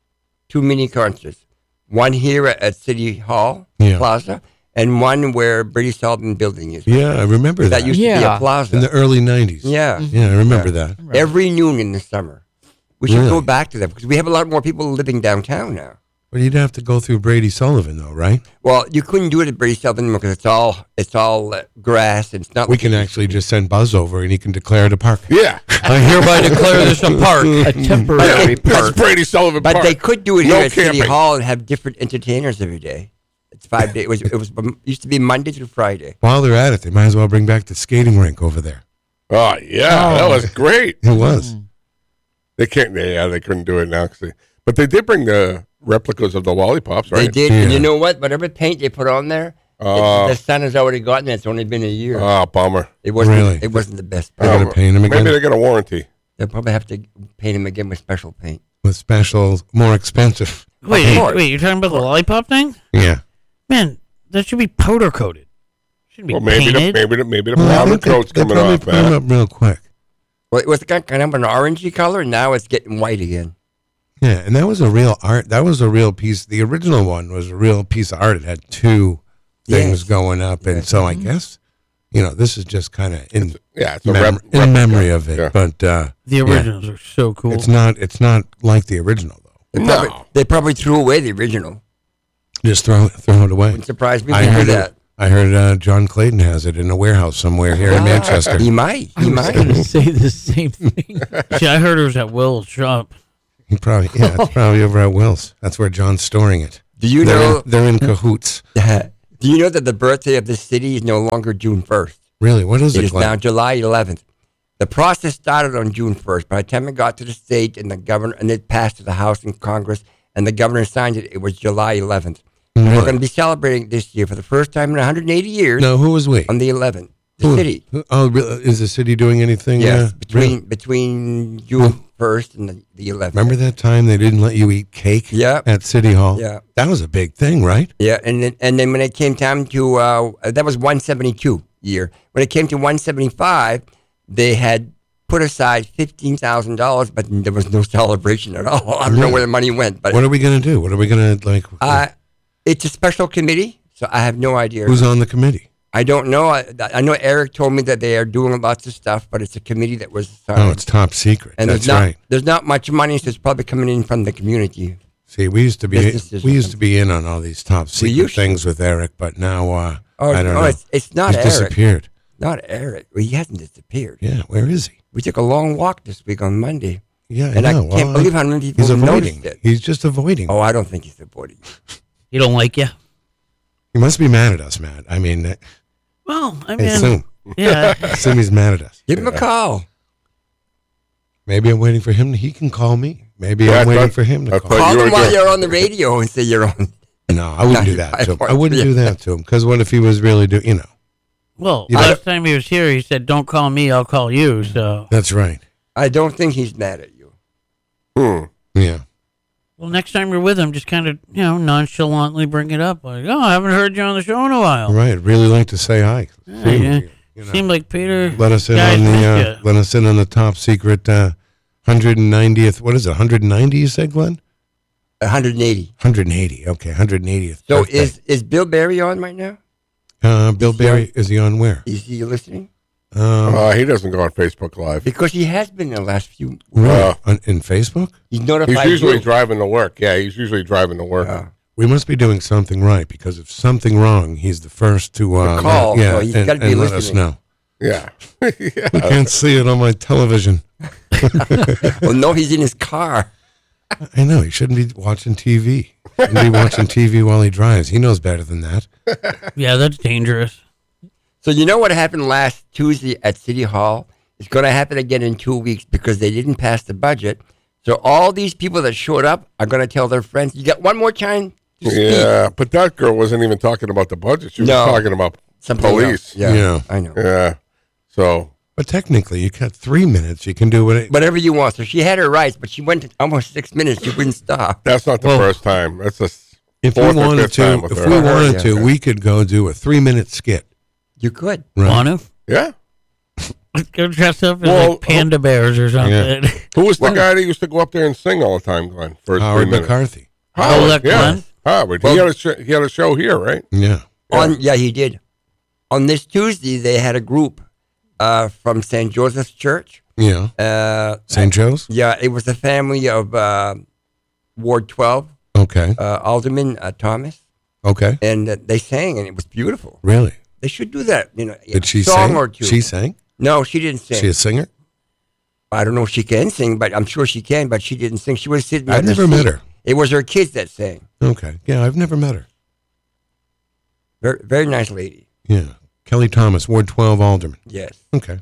Speaker 5: two mini concerts, one here at, at City Hall
Speaker 1: Yeah.
Speaker 5: Plaza, and one where British Sullivan Building is.
Speaker 1: Yeah, I remember that.
Speaker 5: That used to be
Speaker 4: Yeah.
Speaker 5: a plaza.
Speaker 1: in the early nineties.
Speaker 5: yeah,
Speaker 1: Yeah, I remember that.
Speaker 5: every noon in the summer. We should go
Speaker 1: Really?
Speaker 5: back to that because we have a lot more people living downtown now.
Speaker 1: But you'd have to go through Brady Sullivan, though, right?
Speaker 5: Well, you couldn't do it at British Sullivan because it's all it's all uh, grass and it's not.
Speaker 1: We
Speaker 5: like
Speaker 1: can
Speaker 5: it
Speaker 1: actually just send Buzz over and he can declare it a park.
Speaker 3: Yeah.
Speaker 2: I hereby declare this a park.
Speaker 4: A temporary
Speaker 3: That's
Speaker 4: park.
Speaker 3: Brady Sullivan
Speaker 5: But
Speaker 3: Park.
Speaker 5: they could do it
Speaker 3: No
Speaker 5: here at City
Speaker 3: camping.
Speaker 5: Hall and have different entertainers every day. It's five days. It was it was it used to be Monday through Friday.
Speaker 1: While they're at it, they might as well bring back the skating rink over there.
Speaker 3: Oh yeah, that was great.
Speaker 1: It was.
Speaker 3: They can't. They, yeah, they couldn't do it now. 'cause they, but they did bring the replicas of the lollipops, right?
Speaker 5: They did, and
Speaker 1: Yeah.
Speaker 5: you know what? Whatever paint they put on there,
Speaker 3: Oh.
Speaker 5: it, the sun has already gotten it. It's only been a year.
Speaker 3: Oh, bummer.
Speaker 5: it wasn't.
Speaker 1: Really?
Speaker 5: It wasn't the best.
Speaker 1: They're
Speaker 5: paint.
Speaker 1: gonna paint 'em again?
Speaker 3: Maybe they get a warranty.
Speaker 5: They'll probably have to paint them again with special paint.
Speaker 1: With special, more expensive.
Speaker 2: Wait,
Speaker 5: course.
Speaker 2: wait, you're talking about the lollipop thing?
Speaker 1: Yeah.
Speaker 2: Man, that should be powder coated. Shouldn't be
Speaker 3: Well, maybe the,
Speaker 2: painted.
Speaker 3: maybe the, maybe the
Speaker 1: Well, I
Speaker 3: powder
Speaker 1: think they-
Speaker 3: coat's
Speaker 1: they
Speaker 3: coming
Speaker 1: probably
Speaker 3: off,
Speaker 1: put 'em
Speaker 3: man.
Speaker 1: up real quick.
Speaker 5: Well, it was kind kind of an orangey color, and now it's getting white again.
Speaker 1: Yeah, and that was a real art. That was a real piece. The original one was a real piece of art. It had two things
Speaker 5: Yes.
Speaker 1: going up, and so I guess, you know, this is just kind of in
Speaker 3: Yeah, it's a
Speaker 1: mem-
Speaker 3: rep,
Speaker 1: in
Speaker 3: replica.
Speaker 1: memory of it.
Speaker 3: Yeah.
Speaker 1: But uh,
Speaker 2: the originals are so cool.
Speaker 1: it's not. It's not like the original though.
Speaker 5: They
Speaker 3: No.
Speaker 5: probably, they probably threw away the original.
Speaker 1: Just throw throw it away.
Speaker 5: Wouldn't surprise me
Speaker 1: I
Speaker 5: to hear
Speaker 1: heard
Speaker 5: that.
Speaker 1: it. I heard uh, John Clayton has it in a warehouse somewhere here in Manchester.
Speaker 5: He might. He
Speaker 4: I was
Speaker 5: might.
Speaker 4: going to say the same thing.
Speaker 2: See, I heard it was at Will's shop.
Speaker 1: He probably yeah, it's probably over at Will's. That's where John's storing it.
Speaker 5: Do you
Speaker 1: they're
Speaker 5: know?
Speaker 1: in, they're in cahoots.
Speaker 5: Do you know that the birthday of this city is no longer June first?
Speaker 1: Really? What is
Speaker 5: It
Speaker 1: it?
Speaker 5: is
Speaker 1: Glenn?
Speaker 5: now July eleventh. The process started on June first. By the time it got to the state and the governor, and it passed to the House and Congress, and the governor signed it, it was July eleventh. And we're
Speaker 1: Really?
Speaker 5: going to be celebrating this year for the first time in one hundred eighty years
Speaker 1: No, who was we?
Speaker 5: on the eleventh. The
Speaker 1: Who-
Speaker 5: city.
Speaker 1: who- Oh, really? Is the city doing anything?
Speaker 5: Yes,
Speaker 1: uh,
Speaker 5: between
Speaker 1: really?
Speaker 5: between June first and the, the eleventh.
Speaker 1: Remember that time they didn't let you eat cake
Speaker 5: Yeah.
Speaker 1: at City Hall?
Speaker 5: Yeah.
Speaker 1: That was a big thing, right?
Speaker 5: Yeah, and then, and then when it came time to, uh, that was one seventy-two year. When it came to one seventy-five, they had put aside fifteen thousand dollars, but there was no celebration at all. I don't know
Speaker 1: Really?
Speaker 5: where the money went, but
Speaker 1: What are we going to do? What are we going to, like,
Speaker 5: uh, it's a special committee, so I have no idea.
Speaker 1: who's on the committee?
Speaker 5: I don't know. I, I know Eric told me that they are doing lots of stuff, but it's a committee that was assigned.
Speaker 1: Oh, it's top secret.
Speaker 5: and
Speaker 1: That's
Speaker 5: there's not
Speaker 1: right.
Speaker 5: there's not much money, so it's probably coming in from the community.
Speaker 1: See, we used to be
Speaker 5: Businesses
Speaker 1: we
Speaker 5: or
Speaker 1: used to be in on all these top secret
Speaker 5: used to.
Speaker 1: things with Eric, but now uh,
Speaker 5: Oh,
Speaker 1: I don't
Speaker 5: no,
Speaker 1: know.
Speaker 5: it's it's not
Speaker 1: He's
Speaker 5: Eric.
Speaker 1: disappeared.
Speaker 5: Not Eric. Well, he hasn't disappeared.
Speaker 1: Yeah, where is he?
Speaker 5: We took a long walk this week on Monday.
Speaker 1: Yeah,
Speaker 5: And I
Speaker 1: know.
Speaker 5: can't
Speaker 1: Well,
Speaker 5: believe how many people
Speaker 1: he's avoiding.
Speaker 5: noticed it.
Speaker 1: He's just avoiding.
Speaker 5: Oh, I don't think he's avoiding.
Speaker 2: You don't like you?
Speaker 1: He must be mad at us, Matt. I mean, uh,
Speaker 2: Well, I
Speaker 1: I
Speaker 2: mean,
Speaker 1: assume.
Speaker 2: yeah.
Speaker 1: I assume he's mad at us.
Speaker 5: Give him a call.
Speaker 1: Maybe I'm waiting for him. He can call me. Maybe
Speaker 3: Yeah, I
Speaker 1: I'm waiting
Speaker 3: thought-
Speaker 1: for him to
Speaker 3: I
Speaker 1: call.
Speaker 3: thought-
Speaker 5: Call
Speaker 3: you
Speaker 5: him
Speaker 3: were
Speaker 5: while
Speaker 3: doing-
Speaker 5: you're on the radio and say you're on.
Speaker 1: No, I wouldn't do that to him. I wouldn't do
Speaker 5: Yeah.
Speaker 1: that to him because what if he was really do? You know,
Speaker 2: Well,
Speaker 1: You
Speaker 2: last time he was here, he said, "Don't call me, I'll call you." So,
Speaker 1: that's right.
Speaker 5: I don't think he's mad at you.
Speaker 3: Hmm.
Speaker 1: Yeah.
Speaker 2: well, next time you're with him, just kind of, you know, nonchalantly bring it up, like, "Oh, I haven't heard you on the show in a while."
Speaker 1: Right. I'd really like to say hi.
Speaker 2: Yeah,
Speaker 1: See,
Speaker 2: yeah.
Speaker 1: you know.
Speaker 2: Seemed like Peter.
Speaker 1: Let us in
Speaker 2: guys
Speaker 1: on the
Speaker 2: missed
Speaker 1: uh,
Speaker 2: ya.
Speaker 1: let us in on the top secret uh, one hundred ninetieth. What is it? one hundred ninety? You said, Glenn?
Speaker 5: one hundred eighty.
Speaker 1: one hundred eighty. Okay, one hundred eightieth.
Speaker 5: So
Speaker 1: birthday.
Speaker 5: is is Bill Barry on right now?
Speaker 1: uh, Bill
Speaker 5: is he
Speaker 1: Barry?
Speaker 5: on-
Speaker 1: Is he on where?
Speaker 5: Is he listening?
Speaker 1: Um,
Speaker 3: Uh, he doesn't go on Facebook Live.
Speaker 5: Because he has been the last few.
Speaker 1: really?
Speaker 3: uh,
Speaker 1: on, in Facebook?
Speaker 5: He's notified.
Speaker 3: He's usually
Speaker 5: you.
Speaker 3: driving to work. Yeah, he's usually driving to work.
Speaker 5: Uh,
Speaker 1: We must be doing something right because if something wrong, he's the first to uh,
Speaker 5: call,
Speaker 1: let- yeah,
Speaker 5: so he's
Speaker 1: and,
Speaker 5: gotta be
Speaker 1: and let us
Speaker 5: listening.
Speaker 1: know.
Speaker 3: Yeah. yeah.
Speaker 1: I can't see it on my television.
Speaker 5: well, no, he's in his car.
Speaker 1: I know he shouldn't be watching T V. He shouldn't be watching T V while he drives. He knows better than that.
Speaker 2: Yeah, that's dangerous.
Speaker 5: So you know what happened last Tuesday at City Hall? It's going to happen again in two weeks because they didn't pass the budget. So all these people that showed up are going to tell their friends, "You got one more time to speak."
Speaker 3: Yeah, but that girl wasn't even talking about the budget. She was
Speaker 5: No.
Speaker 3: talking about
Speaker 5: Something
Speaker 3: police.
Speaker 5: else. Yeah,
Speaker 1: Yeah.
Speaker 5: I know.
Speaker 3: Yeah. So,
Speaker 1: But technically, you got three minutes. You can do what it.
Speaker 5: Whatever you want. So she had her rights, but she went to almost six minutes. She wouldn't stop.
Speaker 3: that's not the
Speaker 2: Well,
Speaker 3: first time. That's the s-
Speaker 1: If we
Speaker 3: fourth or
Speaker 1: wanted
Speaker 3: fifth time
Speaker 1: to,
Speaker 3: with
Speaker 1: if
Speaker 3: her.
Speaker 1: we
Speaker 5: Yeah.
Speaker 1: wanted to,
Speaker 5: Yeah.
Speaker 1: we could go do a three-minute skit.
Speaker 5: You could.
Speaker 1: Right?
Speaker 2: Want to?
Speaker 3: Yeah.
Speaker 2: Go dress up as
Speaker 3: Well,
Speaker 2: like panda bears or something.
Speaker 3: Who was the
Speaker 5: Well-
Speaker 3: guy that used to go up there and sing all the time, Glenn? For his
Speaker 1: Howard
Speaker 3: three minutes?
Speaker 1: McCarthy.
Speaker 3: Howard,
Speaker 2: that
Speaker 3: yeah.
Speaker 2: Glenn?
Speaker 3: Howard.
Speaker 5: Well-
Speaker 3: he, had a sh- he had a show here, right?
Speaker 1: Yeah.
Speaker 5: On yeah, he did. On this Tuesday, they had a group uh, from Saint Joseph's Church.
Speaker 1: Yeah.
Speaker 5: Uh,
Speaker 1: Saint Joe's.
Speaker 5: yeah, it was a family of uh, Ward twelve,
Speaker 1: Okay.
Speaker 5: uh, Alderman uh, Thomas,
Speaker 1: Okay.
Speaker 5: and uh, they sang, and it was beautiful.
Speaker 1: Really?
Speaker 5: They should do that. You know,
Speaker 1: Did she
Speaker 5: song
Speaker 1: sing?
Speaker 5: or two.
Speaker 1: She sang.
Speaker 5: no, she didn't sing.
Speaker 1: She a singer?
Speaker 5: I don't know if she can sing, but I'm sure she can. But she didn't sing. She was sitting.
Speaker 1: I've
Speaker 5: on the
Speaker 1: never met
Speaker 5: seat.
Speaker 1: her.
Speaker 5: It was her kids that sang.
Speaker 1: Okay. Yeah, I've never met her.
Speaker 5: Very, very nice lady.
Speaker 1: Yeah. Kelly Thomas, Ward twelve Alderman.
Speaker 5: Yes.
Speaker 1: Okay.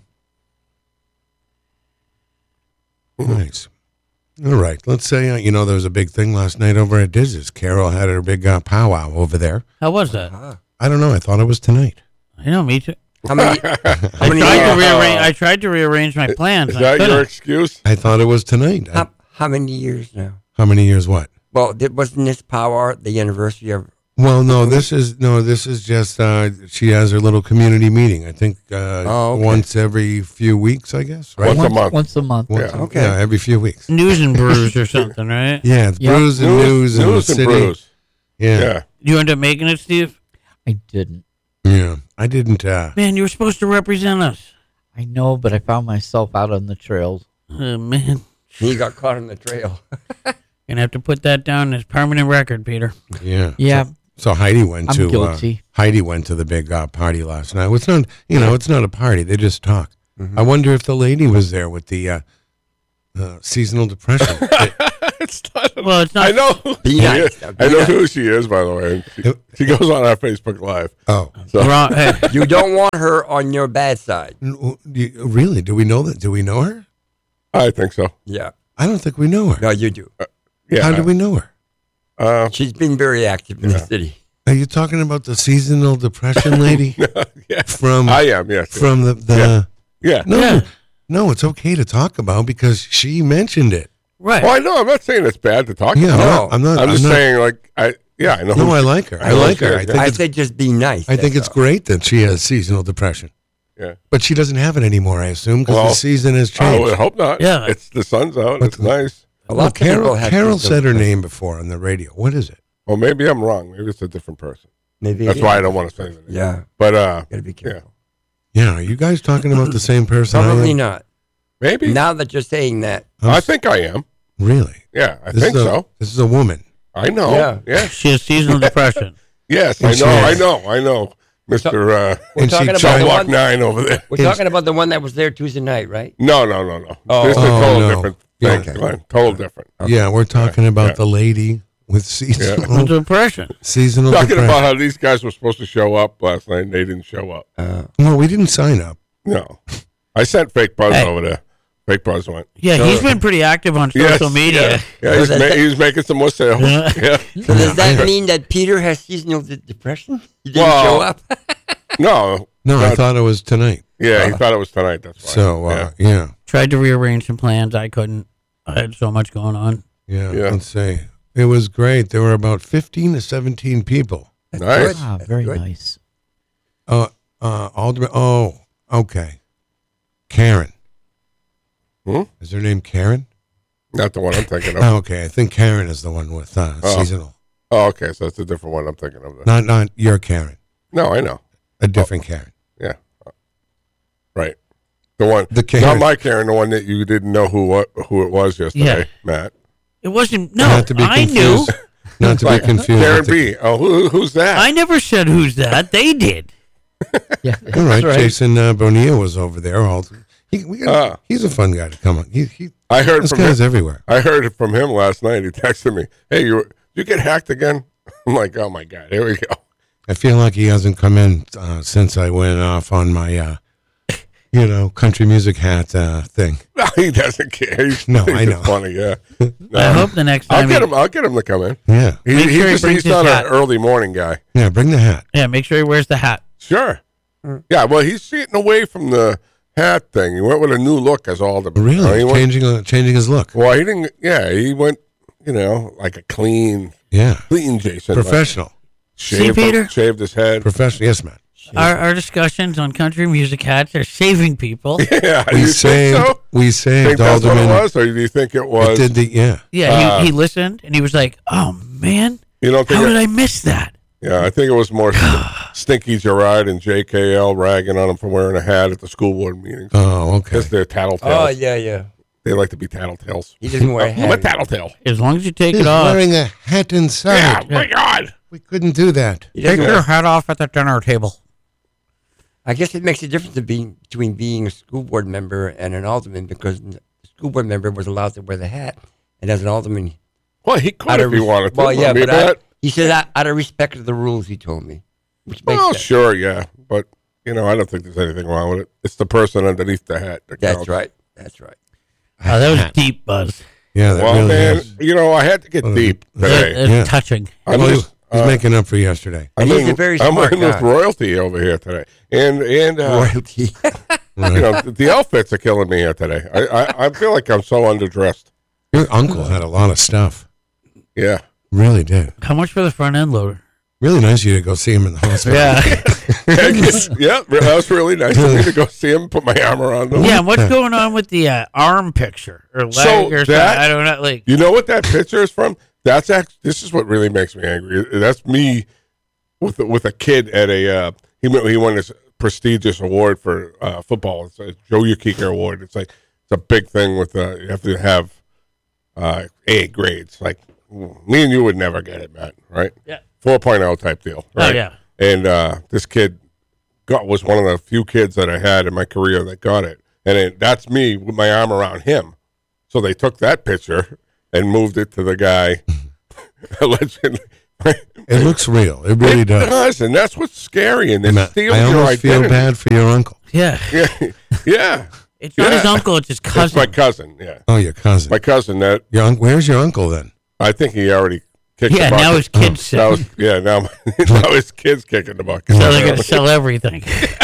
Speaker 1: Nice. All right. Let's say, uh, you know, there was a big thing last night over at Diz's. Carol had her big uh, powwow over there.
Speaker 2: How was that?
Speaker 5: Ah.
Speaker 1: I don't know. I thought it was tonight.
Speaker 2: I know, me too.
Speaker 5: How many?
Speaker 2: I
Speaker 5: how many?
Speaker 2: tried to
Speaker 5: uh,
Speaker 2: rearrange. I tried to rearrange my plans.
Speaker 3: Is
Speaker 2: I
Speaker 3: that
Speaker 2: couldn't.
Speaker 3: your excuse?
Speaker 1: I thought it was tonight.
Speaker 5: how, how many years now?
Speaker 1: How many years what?
Speaker 5: Well, th- wasn't this power the anniversary of?
Speaker 1: Well, no, this is no, this is just uh, she has her little community meeting. I think uh,
Speaker 5: Oh, okay.
Speaker 1: once every few weeks, I guess. Right?
Speaker 3: Once a
Speaker 4: once,
Speaker 3: month.
Speaker 4: Once a month.
Speaker 1: Once
Speaker 3: Yeah.
Speaker 1: a-
Speaker 5: Okay.
Speaker 1: Yeah, every few weeks.
Speaker 2: News and brews or something, right?
Speaker 1: Yeah, it's
Speaker 4: Yeah.
Speaker 1: brews and news, in the
Speaker 3: news and
Speaker 1: city.
Speaker 3: brews.
Speaker 1: Yeah.
Speaker 3: Yeah.
Speaker 2: You end up making it, Steve?
Speaker 4: I didn't.
Speaker 1: yeah, I didn't. Uh,
Speaker 2: Man, you were supposed to represent us.
Speaker 4: I know, but I found myself out on the trails.
Speaker 2: Oh, man.
Speaker 5: He got caught on the trail.
Speaker 2: Gonna have to put that down as permanent record, Peter.
Speaker 1: yeah,
Speaker 4: Yeah,
Speaker 1: So Heidi went
Speaker 4: I'm
Speaker 1: to
Speaker 4: guilty.
Speaker 1: Uh, Heidi went to the big uh, party last night. It's not, you know, it's not a party. They just talk. I wonder if the lady was there with the uh, uh, seasonal depression.
Speaker 3: It's not,
Speaker 2: Well, it's not.
Speaker 3: I know.
Speaker 5: Be
Speaker 3: She
Speaker 5: nice.
Speaker 3: is.
Speaker 5: Be
Speaker 3: I know
Speaker 5: nice.
Speaker 3: who she is, by the way. She, she goes on our Facebook Live.
Speaker 1: oh,
Speaker 3: So
Speaker 2: Wrong. Hey,
Speaker 5: You don't want her on your bad side.
Speaker 1: N- do you- really? Do we know that? Do we know her?
Speaker 3: I think so.
Speaker 5: Yeah.
Speaker 1: I don't think we know her.
Speaker 5: No, you do.
Speaker 3: Yeah.
Speaker 1: How do we know her?
Speaker 3: Uh,
Speaker 5: She's been very active in the
Speaker 3: Yeah.
Speaker 5: city.
Speaker 1: Are you talking about the seasonal depression lady
Speaker 3: yeah.
Speaker 1: from
Speaker 3: I am. Yes.
Speaker 1: from the the?
Speaker 3: yeah.
Speaker 1: No,
Speaker 2: Yeah.
Speaker 1: no, it's okay to talk about because she mentioned it.
Speaker 2: right.
Speaker 3: Well, I know. I'm not saying it's bad to talk
Speaker 1: Yeah,
Speaker 3: about.
Speaker 1: I'm not. I'm
Speaker 3: I'm
Speaker 1: not.
Speaker 3: just
Speaker 1: I'm not-
Speaker 3: saying, like, I yeah, I know.
Speaker 1: no,
Speaker 3: who
Speaker 1: I
Speaker 3: she-
Speaker 1: like her. I,
Speaker 3: I know
Speaker 1: like
Speaker 3: she
Speaker 1: her.
Speaker 3: is,
Speaker 1: I
Speaker 3: yeah.
Speaker 1: think
Speaker 5: I
Speaker 1: it's.
Speaker 5: say just be nice.
Speaker 1: I think
Speaker 5: that's
Speaker 1: it's
Speaker 5: all.
Speaker 1: great that she has seasonal depression,
Speaker 3: Yeah.
Speaker 1: but she doesn't have it anymore. I assume because
Speaker 3: Well,
Speaker 1: the season has
Speaker 3: I
Speaker 1: changed.
Speaker 3: would hope not.
Speaker 2: Yeah.
Speaker 3: It's the sun's out.
Speaker 1: But
Speaker 3: It's
Speaker 1: the-
Speaker 3: nice.
Speaker 5: A lot
Speaker 1: Well,
Speaker 5: of people
Speaker 1: Carol,
Speaker 5: have
Speaker 1: Carol
Speaker 5: seasonal
Speaker 1: said her
Speaker 5: depression.
Speaker 1: name before on the radio. What is it?
Speaker 3: Well, maybe I'm wrong. Maybe it's a different person.
Speaker 5: Maybe.
Speaker 3: That's
Speaker 5: it
Speaker 3: why I
Speaker 5: is.
Speaker 3: don't want to say that.
Speaker 5: Yeah.
Speaker 3: But uh,
Speaker 5: Gotta be careful.
Speaker 1: Yeah, are you guys talking about the same person? I
Speaker 5: Probably
Speaker 1: am?
Speaker 5: not.
Speaker 3: maybe.
Speaker 5: Now that you're saying that.
Speaker 3: I think I am.
Speaker 1: Really?
Speaker 3: Yeah, I
Speaker 1: This
Speaker 3: think
Speaker 1: is a,
Speaker 3: so.
Speaker 1: This is a woman.
Speaker 3: I know.
Speaker 5: Yeah.
Speaker 3: Yeah.
Speaker 2: She has seasonal depression.
Speaker 3: Yes, I
Speaker 1: Yes,
Speaker 3: know. I
Speaker 1: yes.
Speaker 3: know. I know. Mister Uh,
Speaker 5: We're
Speaker 1: And she
Speaker 5: talking about
Speaker 1: tried-
Speaker 5: the
Speaker 3: Block
Speaker 5: one.
Speaker 3: Nine over there.
Speaker 5: We're
Speaker 1: It's-
Speaker 5: talking about the one that was there Tuesday night, right?
Speaker 3: No, no, no, no.
Speaker 5: Oh.
Speaker 3: This is a
Speaker 1: Oh,
Speaker 3: total
Speaker 1: no.
Speaker 3: different
Speaker 1: Yeah.
Speaker 3: thing, Glenn. Total different.
Speaker 1: Yeah, we're talking about
Speaker 3: Yeah.
Speaker 1: the lady with seasonal
Speaker 2: Depression.
Speaker 1: seasonal
Speaker 3: Talking
Speaker 1: depression.
Speaker 3: about how these guys were supposed to show up last night and they didn't show up.
Speaker 5: Uh,
Speaker 1: Well, we didn't sign up.
Speaker 3: No. I sent fake buzz
Speaker 2: Hey.
Speaker 3: over there. Fake Buzz went.
Speaker 2: Yeah, he's been pretty active on
Speaker 3: Yes,
Speaker 2: social media.
Speaker 3: Yeah, yeah he's,
Speaker 5: So
Speaker 3: ma-
Speaker 5: that-
Speaker 3: he's making some more sales.
Speaker 2: Yeah.
Speaker 3: Yeah.
Speaker 5: So does that mean that Peter has seasonal de- depression? He didn't
Speaker 3: Well,
Speaker 5: show up.
Speaker 3: No.
Speaker 1: No, I
Speaker 3: not-
Speaker 1: thought it was tonight.
Speaker 3: Yeah, he thought it was tonight. That's why.
Speaker 1: So, uh, yeah.
Speaker 2: Tried to rearrange some plans. I couldn't. I had so much going on.
Speaker 1: yeah,
Speaker 3: Yeah.
Speaker 1: let's see. It was great. There were about fifteen to seventeen people.
Speaker 5: That's
Speaker 3: Nice.
Speaker 5: good.
Speaker 4: Ah,
Speaker 5: That's
Speaker 4: very
Speaker 5: good.
Speaker 4: nice.
Speaker 1: Uh, uh, Alderman. Oh, okay. Karen.
Speaker 3: Hmm?
Speaker 1: Is her name Karen?
Speaker 3: Not the one I'm thinking of.
Speaker 1: Oh, okay. I think Karen is the one with uh,
Speaker 3: Oh.
Speaker 1: seasonal.
Speaker 3: Oh, okay. So it's a different one I'm thinking of. Then.
Speaker 1: Not, not your Karen.
Speaker 3: No, I know.
Speaker 1: A different Karen.
Speaker 3: Yeah. Right. The one.
Speaker 1: The Karen.
Speaker 3: Not my Karen. The one that you didn't know who what, who it was yesterday,
Speaker 2: Yeah.
Speaker 3: Matt.
Speaker 2: It wasn't. No,
Speaker 1: Not to be
Speaker 2: I knew.
Speaker 1: confused. Not to be
Speaker 3: Like,
Speaker 1: confused.
Speaker 3: Karen
Speaker 1: with the-
Speaker 3: B. Oh, who, who's that?
Speaker 2: I never said who's that. They did.
Speaker 4: Yeah,
Speaker 1: All right,
Speaker 4: that's right.
Speaker 1: Jason uh, Bonilla was over there. All, he, we got,
Speaker 3: Ah.
Speaker 1: he's a fun guy to come on. He, he,
Speaker 3: I heard
Speaker 1: this
Speaker 3: from
Speaker 1: guy's
Speaker 3: him.
Speaker 1: everywhere.
Speaker 3: I heard it from him last night. He texted me, "Hey, you you get hacked again?" I'm like, "Oh my god, here we go."
Speaker 1: I feel like he hasn't come in uh, since I went off on my, uh, you know, country music hat uh, thing.
Speaker 3: No, he doesn't care. He's,
Speaker 1: No,
Speaker 3: he's
Speaker 1: I know.
Speaker 3: Funny, yeah.
Speaker 2: I
Speaker 3: No,
Speaker 2: hope the next
Speaker 3: I'll
Speaker 2: time.
Speaker 3: get
Speaker 2: he-
Speaker 3: him. I'll get him to come in.
Speaker 1: Yeah,
Speaker 3: He,
Speaker 2: Make
Speaker 3: he
Speaker 2: sure he
Speaker 3: just,
Speaker 2: brings
Speaker 3: he's
Speaker 2: his
Speaker 3: not
Speaker 2: hat.
Speaker 3: an early morning guy.
Speaker 1: yeah. Bring the hat.
Speaker 2: Yeah, make sure he wears the hat.
Speaker 3: Sure.
Speaker 2: Mm.
Speaker 3: Yeah. Well, he's sitting away from the hat thing. He went with a new look as all the.
Speaker 1: Really,
Speaker 3: Uh, he went,
Speaker 1: changing uh, changing his look.
Speaker 3: well, he didn't. Yeah, he went. You know, like a clean,
Speaker 1: Yeah,
Speaker 3: clean Jason. Like,
Speaker 1: professional,
Speaker 3: shaved,
Speaker 2: Peter?
Speaker 3: shaved his head.
Speaker 1: professional. Yes, man.
Speaker 2: Our, our discussions on country music hats are saving people.
Speaker 3: Yeah.
Speaker 1: We
Speaker 3: you
Speaker 1: saved.
Speaker 3: think so?
Speaker 1: We
Speaker 3: Think
Speaker 1: saved
Speaker 3: that's what it
Speaker 1: Alderman.
Speaker 3: was, or do you think it
Speaker 1: It
Speaker 3: was?
Speaker 1: did the yeah.
Speaker 2: Yeah,
Speaker 3: Uh,
Speaker 2: he, he listened and he was like, "Oh man,
Speaker 3: You don't think?
Speaker 2: how
Speaker 3: it-
Speaker 2: did I miss that?"
Speaker 3: Yeah, I think it was more Stinky Gerard and J K L ragging on him for wearing a hat at the school board meetings.
Speaker 1: Oh, okay.
Speaker 3: Because they're tattletales.
Speaker 5: Oh, yeah, yeah.
Speaker 3: They like to be tattletales.
Speaker 5: He doesn't wear a
Speaker 3: I'm a
Speaker 5: hat.
Speaker 3: tattletale.
Speaker 2: As long as you take
Speaker 1: He's
Speaker 2: it off.
Speaker 1: wearing a hat inside.
Speaker 3: Yeah, my God.
Speaker 1: We couldn't do that.
Speaker 5: He
Speaker 2: Take
Speaker 5: doesn't
Speaker 2: your
Speaker 5: wear-
Speaker 2: hat off at the dinner table.
Speaker 5: I guess it makes a difference of being, between being a school board member and an alderman because the school board member was allowed to wear the hat, and as an alderman,
Speaker 3: Well, he could
Speaker 5: out
Speaker 3: if
Speaker 5: of
Speaker 3: he
Speaker 5: res-
Speaker 3: wanted to.
Speaker 5: Well, yeah,
Speaker 3: I mean,
Speaker 5: but I,
Speaker 3: that-
Speaker 5: he said out, out of respect to the rules, he told me, which makes
Speaker 3: well,
Speaker 5: sense.
Speaker 3: sure, yeah. But, you know, I don't think there's anything wrong with it. It's the person underneath the hat. That
Speaker 5: That's
Speaker 3: counts.
Speaker 5: right. That's right.
Speaker 2: Oh, that was deep, Buzz.
Speaker 1: Yeah, that
Speaker 3: Well,
Speaker 1: really
Speaker 3: man,
Speaker 1: is.
Speaker 3: you know, I had to get
Speaker 1: Well,
Speaker 3: deep
Speaker 2: That-
Speaker 3: today.
Speaker 2: that's
Speaker 1: Yeah.
Speaker 2: touching.
Speaker 3: I'm
Speaker 1: Well,
Speaker 3: just,
Speaker 1: he's
Speaker 3: uh,
Speaker 1: making up for yesterday.
Speaker 3: I'm
Speaker 5: He's
Speaker 3: in,
Speaker 5: a very
Speaker 3: I'm
Speaker 5: smart
Speaker 3: in with
Speaker 5: guy.
Speaker 3: royalty over here today. And, and uh,
Speaker 5: Royalty.
Speaker 3: you know, the, the outfits are killing me here today. I, I, I feel like I'm so underdressed.
Speaker 1: Your uncle had a lot of stuff.
Speaker 3: Yeah.
Speaker 1: Really did.
Speaker 2: How much for the front end loader?
Speaker 1: Really nice of you to go see him in the hospital.
Speaker 2: Yeah.
Speaker 3: yeah, that was really nice of me to go see him, put my arm around him.
Speaker 2: Yeah, what's going on with the uh, arm picture or leg
Speaker 3: So
Speaker 2: or something?
Speaker 3: that-
Speaker 2: I don't know. Like,
Speaker 3: You know what that picture is from? That's act. This is what really makes me angry. That's me with with a kid at a. Uh, he won- he won this prestigious award for uh, football. It's a Joe Yukika Award. It's like it's a big thing with uh, you have to have uh, A grades. Like me and you would never get it, Matt. Right?
Speaker 2: Yeah.
Speaker 3: four point oh type deal.
Speaker 2: Oh,
Speaker 3: Right?
Speaker 2: yeah.
Speaker 3: And uh, this kid got was one of the few kids that I had in my career that got it, and it, that's me with my arm around him. So they took that picture and moved it to the guy. Allegedly,
Speaker 1: It looks real. It really
Speaker 3: it
Speaker 1: does.
Speaker 3: does, and that's what's scary. And
Speaker 1: And
Speaker 3: it
Speaker 1: I,
Speaker 3: steals
Speaker 1: I
Speaker 3: your
Speaker 1: almost feel
Speaker 3: identity.
Speaker 1: bad for your uncle.
Speaker 2: yeah.
Speaker 3: Yeah, yeah.
Speaker 2: It's not his
Speaker 3: Yeah.
Speaker 2: uncle, it's his
Speaker 3: It's
Speaker 2: cousin.
Speaker 3: my cousin. Yeah,
Speaker 1: Oh, your cousin.
Speaker 3: my cousin. That
Speaker 1: your un- Where's your uncle then?
Speaker 3: I think he already kicked.
Speaker 2: yeah,
Speaker 3: the bucket.
Speaker 2: now his kid's sick.
Speaker 3: Now his- yeah, now now his kid's kicking the bucket.
Speaker 2: So they're going to sell everything.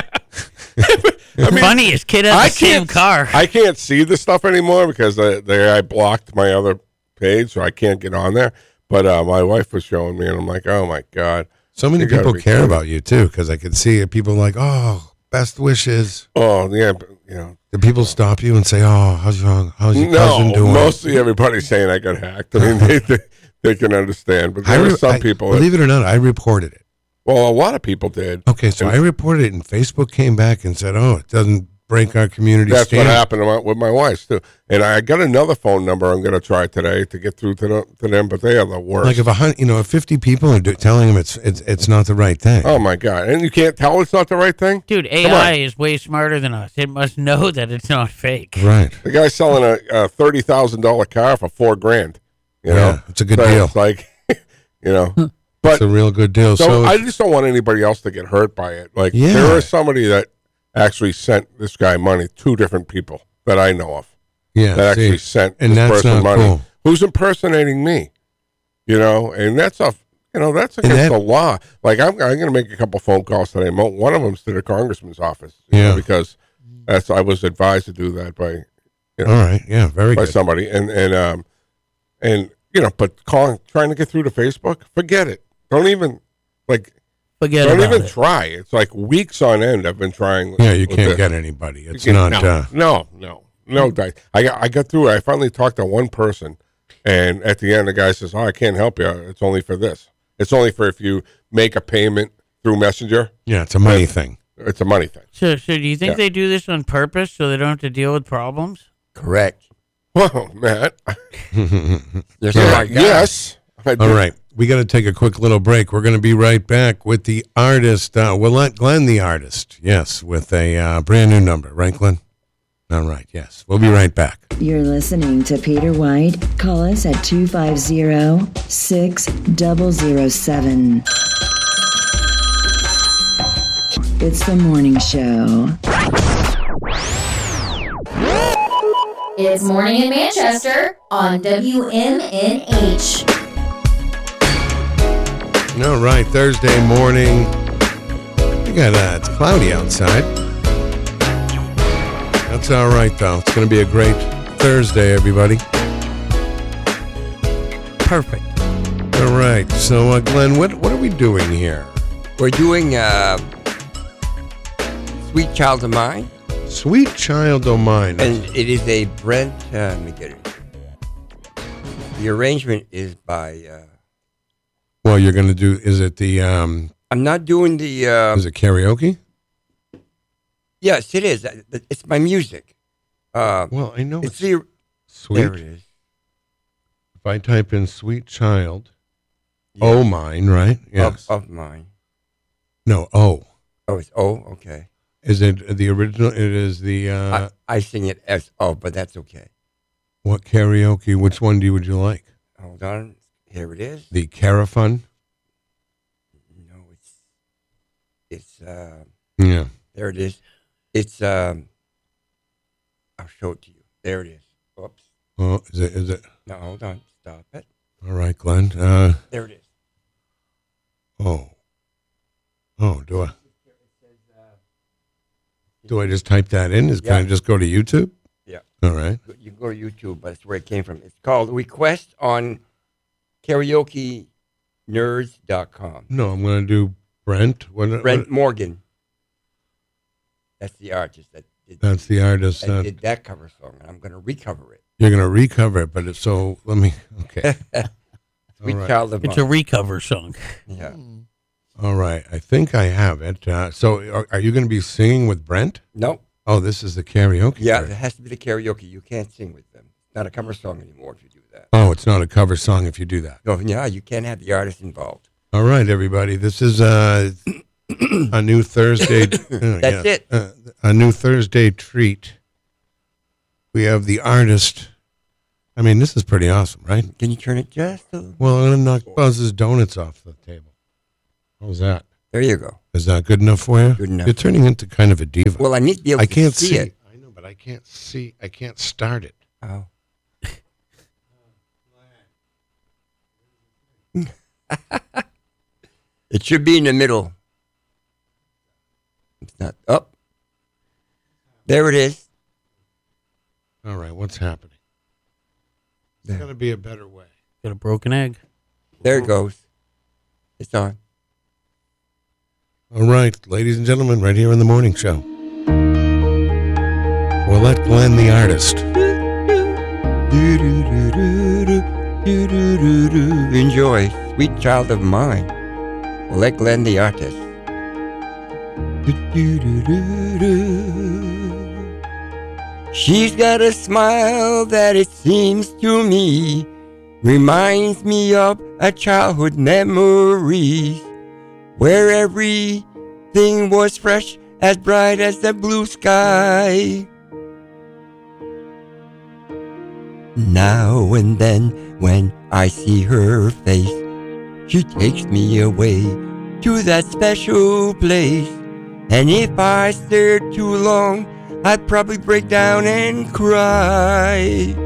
Speaker 3: I mean,
Speaker 2: Funny, his kid has
Speaker 3: I
Speaker 2: the same
Speaker 3: can't-
Speaker 2: car.
Speaker 3: I can't see the stuff anymore because the, the guy blocked my other page, so I can't get on there. But uh, my wife was showing me, and I'm like, oh my god.
Speaker 1: So many
Speaker 3: You gotta
Speaker 1: people
Speaker 3: be
Speaker 1: care
Speaker 3: kidding.
Speaker 1: about you too, because I could see it. People like, oh, best wishes.
Speaker 3: Oh yeah, but, you know.
Speaker 1: Do people stop you and say, oh, how's your how's your cousin
Speaker 3: No,
Speaker 1: doing?
Speaker 3: mostly everybody's saying I got hacked. I mean, they, they, they can understand, but
Speaker 1: I
Speaker 3: there
Speaker 1: re-
Speaker 3: are some
Speaker 1: I-
Speaker 3: people. That,
Speaker 1: believe it or not, I reported it.
Speaker 3: well, a lot of people did.
Speaker 1: Okay, so I reported it, and Facebook came back and said, oh, it doesn't break our community
Speaker 3: That's
Speaker 1: standard.
Speaker 3: what happened to my, with my wife too. And I got another phone number I'm going to try today to get through to, the, to them, but they are the worst.
Speaker 1: Like if a hundred, you know, if fifty people are do, telling him it's it's it's not the right thing.
Speaker 3: oh my god! And you can't tell it's not the right thing.
Speaker 2: Dude, A I is way smarter than us. It must know that it's not fake.
Speaker 1: Right.
Speaker 3: The guy's selling a, a thirty thousand dollar car for four grand. You
Speaker 1: Yeah,
Speaker 3: know,
Speaker 1: it's a good
Speaker 3: So
Speaker 1: deal.
Speaker 3: It's like, you know,
Speaker 1: It's
Speaker 3: but
Speaker 1: a real good deal.
Speaker 3: so,
Speaker 1: So,
Speaker 3: I
Speaker 1: if-
Speaker 3: just don't want anybody else to get hurt by it. Like
Speaker 1: Yeah.
Speaker 3: there is somebody that actually sent this guy money, two different people that I know of.
Speaker 1: Yeah,
Speaker 3: that
Speaker 1: see,
Speaker 3: actually sent
Speaker 1: and
Speaker 3: this
Speaker 1: that's
Speaker 3: person
Speaker 1: not
Speaker 3: money.
Speaker 1: cool.
Speaker 3: Who's impersonating me? You know, and that's a you know that's
Speaker 1: And
Speaker 3: against
Speaker 1: that-
Speaker 3: the law. Like I'm, I'm going to make a couple phone calls today. Mo- One of them's to the congressman's office. You
Speaker 1: Yeah.
Speaker 3: know, because that's I was advised to do that by you know,
Speaker 1: All right. Yeah, very
Speaker 3: by
Speaker 1: good.
Speaker 3: somebody, and and um and you know, but calling trying to get through to Facebook, forget it. Don't even like
Speaker 2: Forget
Speaker 3: don't
Speaker 2: about
Speaker 3: even
Speaker 2: it.
Speaker 3: try. It's like weeks on end. I've been trying.
Speaker 1: Yeah, you
Speaker 3: with
Speaker 1: can't
Speaker 3: this.
Speaker 1: get anybody. It's
Speaker 3: You
Speaker 1: not.
Speaker 3: can't-
Speaker 1: Uh,
Speaker 3: no, no, no, no. Di- I got I got through it. I finally talked to one person, and at the end, the guy says, "Oh, I can't help you. It's only for this. It's only for if you make a payment through Messenger.
Speaker 1: yeah, it's a money thing.
Speaker 3: It's a money thing."
Speaker 2: So, so do you think
Speaker 3: Yeah.
Speaker 2: they do this on purpose so they don't have to deal with problems?
Speaker 5: Correct.
Speaker 3: Well, Matt.
Speaker 5: You're
Speaker 3: Yeah,
Speaker 5: smart guy.
Speaker 3: yes. I do.
Speaker 1: All right, we got to take a quick little break. We're going to be right back with the artist. Uh, we'll let Glenn, the artist, yes, with a uh, brand new number, right, Glenn? All right, yes. We'll be right back.
Speaker 6: You're listening to Peter White. Call us at two five zero, six zero zero seven. It's the morning show.
Speaker 7: It's Morning in Manchester on W M N H.
Speaker 1: All right, Thursday morning. We got uh, it's cloudy outside. That's all right, though. It's going to be a great Thursday, everybody.
Speaker 2: Perfect.
Speaker 1: All right, so uh, Glenn, what what are we doing here?
Speaker 5: We're doing uh, Sweet Child of Mine,
Speaker 1: Sweet Child O' Mine.
Speaker 5: and it is a Brent. Uh, let me get it. The arrangement is by. Uh,
Speaker 1: Well, you're going to do. Is it the? Um,
Speaker 5: I'm not doing the. Uh,
Speaker 1: is it karaoke?
Speaker 5: yes, it is. It's my music. Uh,
Speaker 1: Well, I know
Speaker 5: it's
Speaker 1: it's
Speaker 5: the.
Speaker 1: sweet.
Speaker 5: There it is.
Speaker 1: If I type in "Sweet Child,"
Speaker 5: Yeah.
Speaker 1: O Mine, right? Yes.
Speaker 5: Of, of mine.
Speaker 1: No, O.
Speaker 5: Oh, it's oh, okay.
Speaker 1: Is it the original? It is the uh,
Speaker 5: I, I sing it as oh, but that's okay.
Speaker 1: what karaoke? Which one do you, would you like?
Speaker 5: Hold on. Here it is.
Speaker 1: The Carafun?
Speaker 5: No, it's it's uh
Speaker 1: Yeah.
Speaker 5: there it is. It's um I'll show it to you. There it is. Oops.
Speaker 1: Oh, is it? Is it?
Speaker 5: No, hold on. Stop it.
Speaker 1: All right, Glenn. Uh,
Speaker 5: There it is.
Speaker 1: oh. Oh, do I? Do I just type that in? Is, Can I
Speaker 5: Yeah.
Speaker 1: just go to YouTube?
Speaker 5: Yeah.
Speaker 1: All right.
Speaker 5: You can go to YouTube, but that's where it came from. It's called Request on Karaoke Nerds dot com.
Speaker 1: No, I'm going to do Brent. What,
Speaker 5: Brent
Speaker 1: what-
Speaker 5: Morgan. That's the artist that did,
Speaker 1: That's the artist.
Speaker 5: that
Speaker 1: Uh,
Speaker 5: did that cover song, and I'm going to recover it.
Speaker 1: you're going to recover it, but it's so. Let me. Okay.
Speaker 5: Sweet
Speaker 1: All right.
Speaker 5: Child of
Speaker 2: It's
Speaker 5: Mine.
Speaker 2: a recover song.
Speaker 5: Yeah.
Speaker 1: All right. I think I have it. Uh, so, are, are you going to be singing with Brent?
Speaker 5: No.
Speaker 1: Oh, this is the karaoke.
Speaker 5: Yeah,
Speaker 1: part.
Speaker 5: it has to be the karaoke. You can't sing with them. It's not a cover song anymore if you do that.
Speaker 1: Oh, it's not a cover song if you do that.
Speaker 5: No, yeah, you can't have the artist involved.
Speaker 1: All right, everybody. This is uh, a new Thursday. uh,
Speaker 5: That's it.
Speaker 1: Uh, a new Thursday treat. We have the artist. I mean, this is pretty awesome, right?
Speaker 5: Can you turn it just a little?
Speaker 1: Well, I'm going to knock Buzz's donuts off the table. How's that?
Speaker 5: There you go.
Speaker 1: Is that good enough for you?
Speaker 5: Good enough.
Speaker 1: You're turning into kind of a diva.
Speaker 5: Well, I need to be able
Speaker 1: I
Speaker 5: to
Speaker 1: can't
Speaker 5: see,
Speaker 1: see.
Speaker 5: it.
Speaker 1: I know, but I can't see. I can't start it.
Speaker 5: Oh. It should be in the middle. It's not up. There it is.
Speaker 1: All right, what's happening? There's
Speaker 5: There.
Speaker 1: got to be a better way.
Speaker 2: Got a broken egg.
Speaker 5: There it goes. It's on.
Speaker 1: All right, ladies and gentlemen, right here in the morning show. We'll let Glenn, the artist.
Speaker 5: Enjoy, Sweet Child of Mine. We'll let Glenn the artist. She's got a smile that it seems to me reminds me of a childhood memories where everything was fresh, as bright as the blue sky. Now and then when I see her face, she takes me away to that special place. And if I stare too long, I'd probably break down and cry.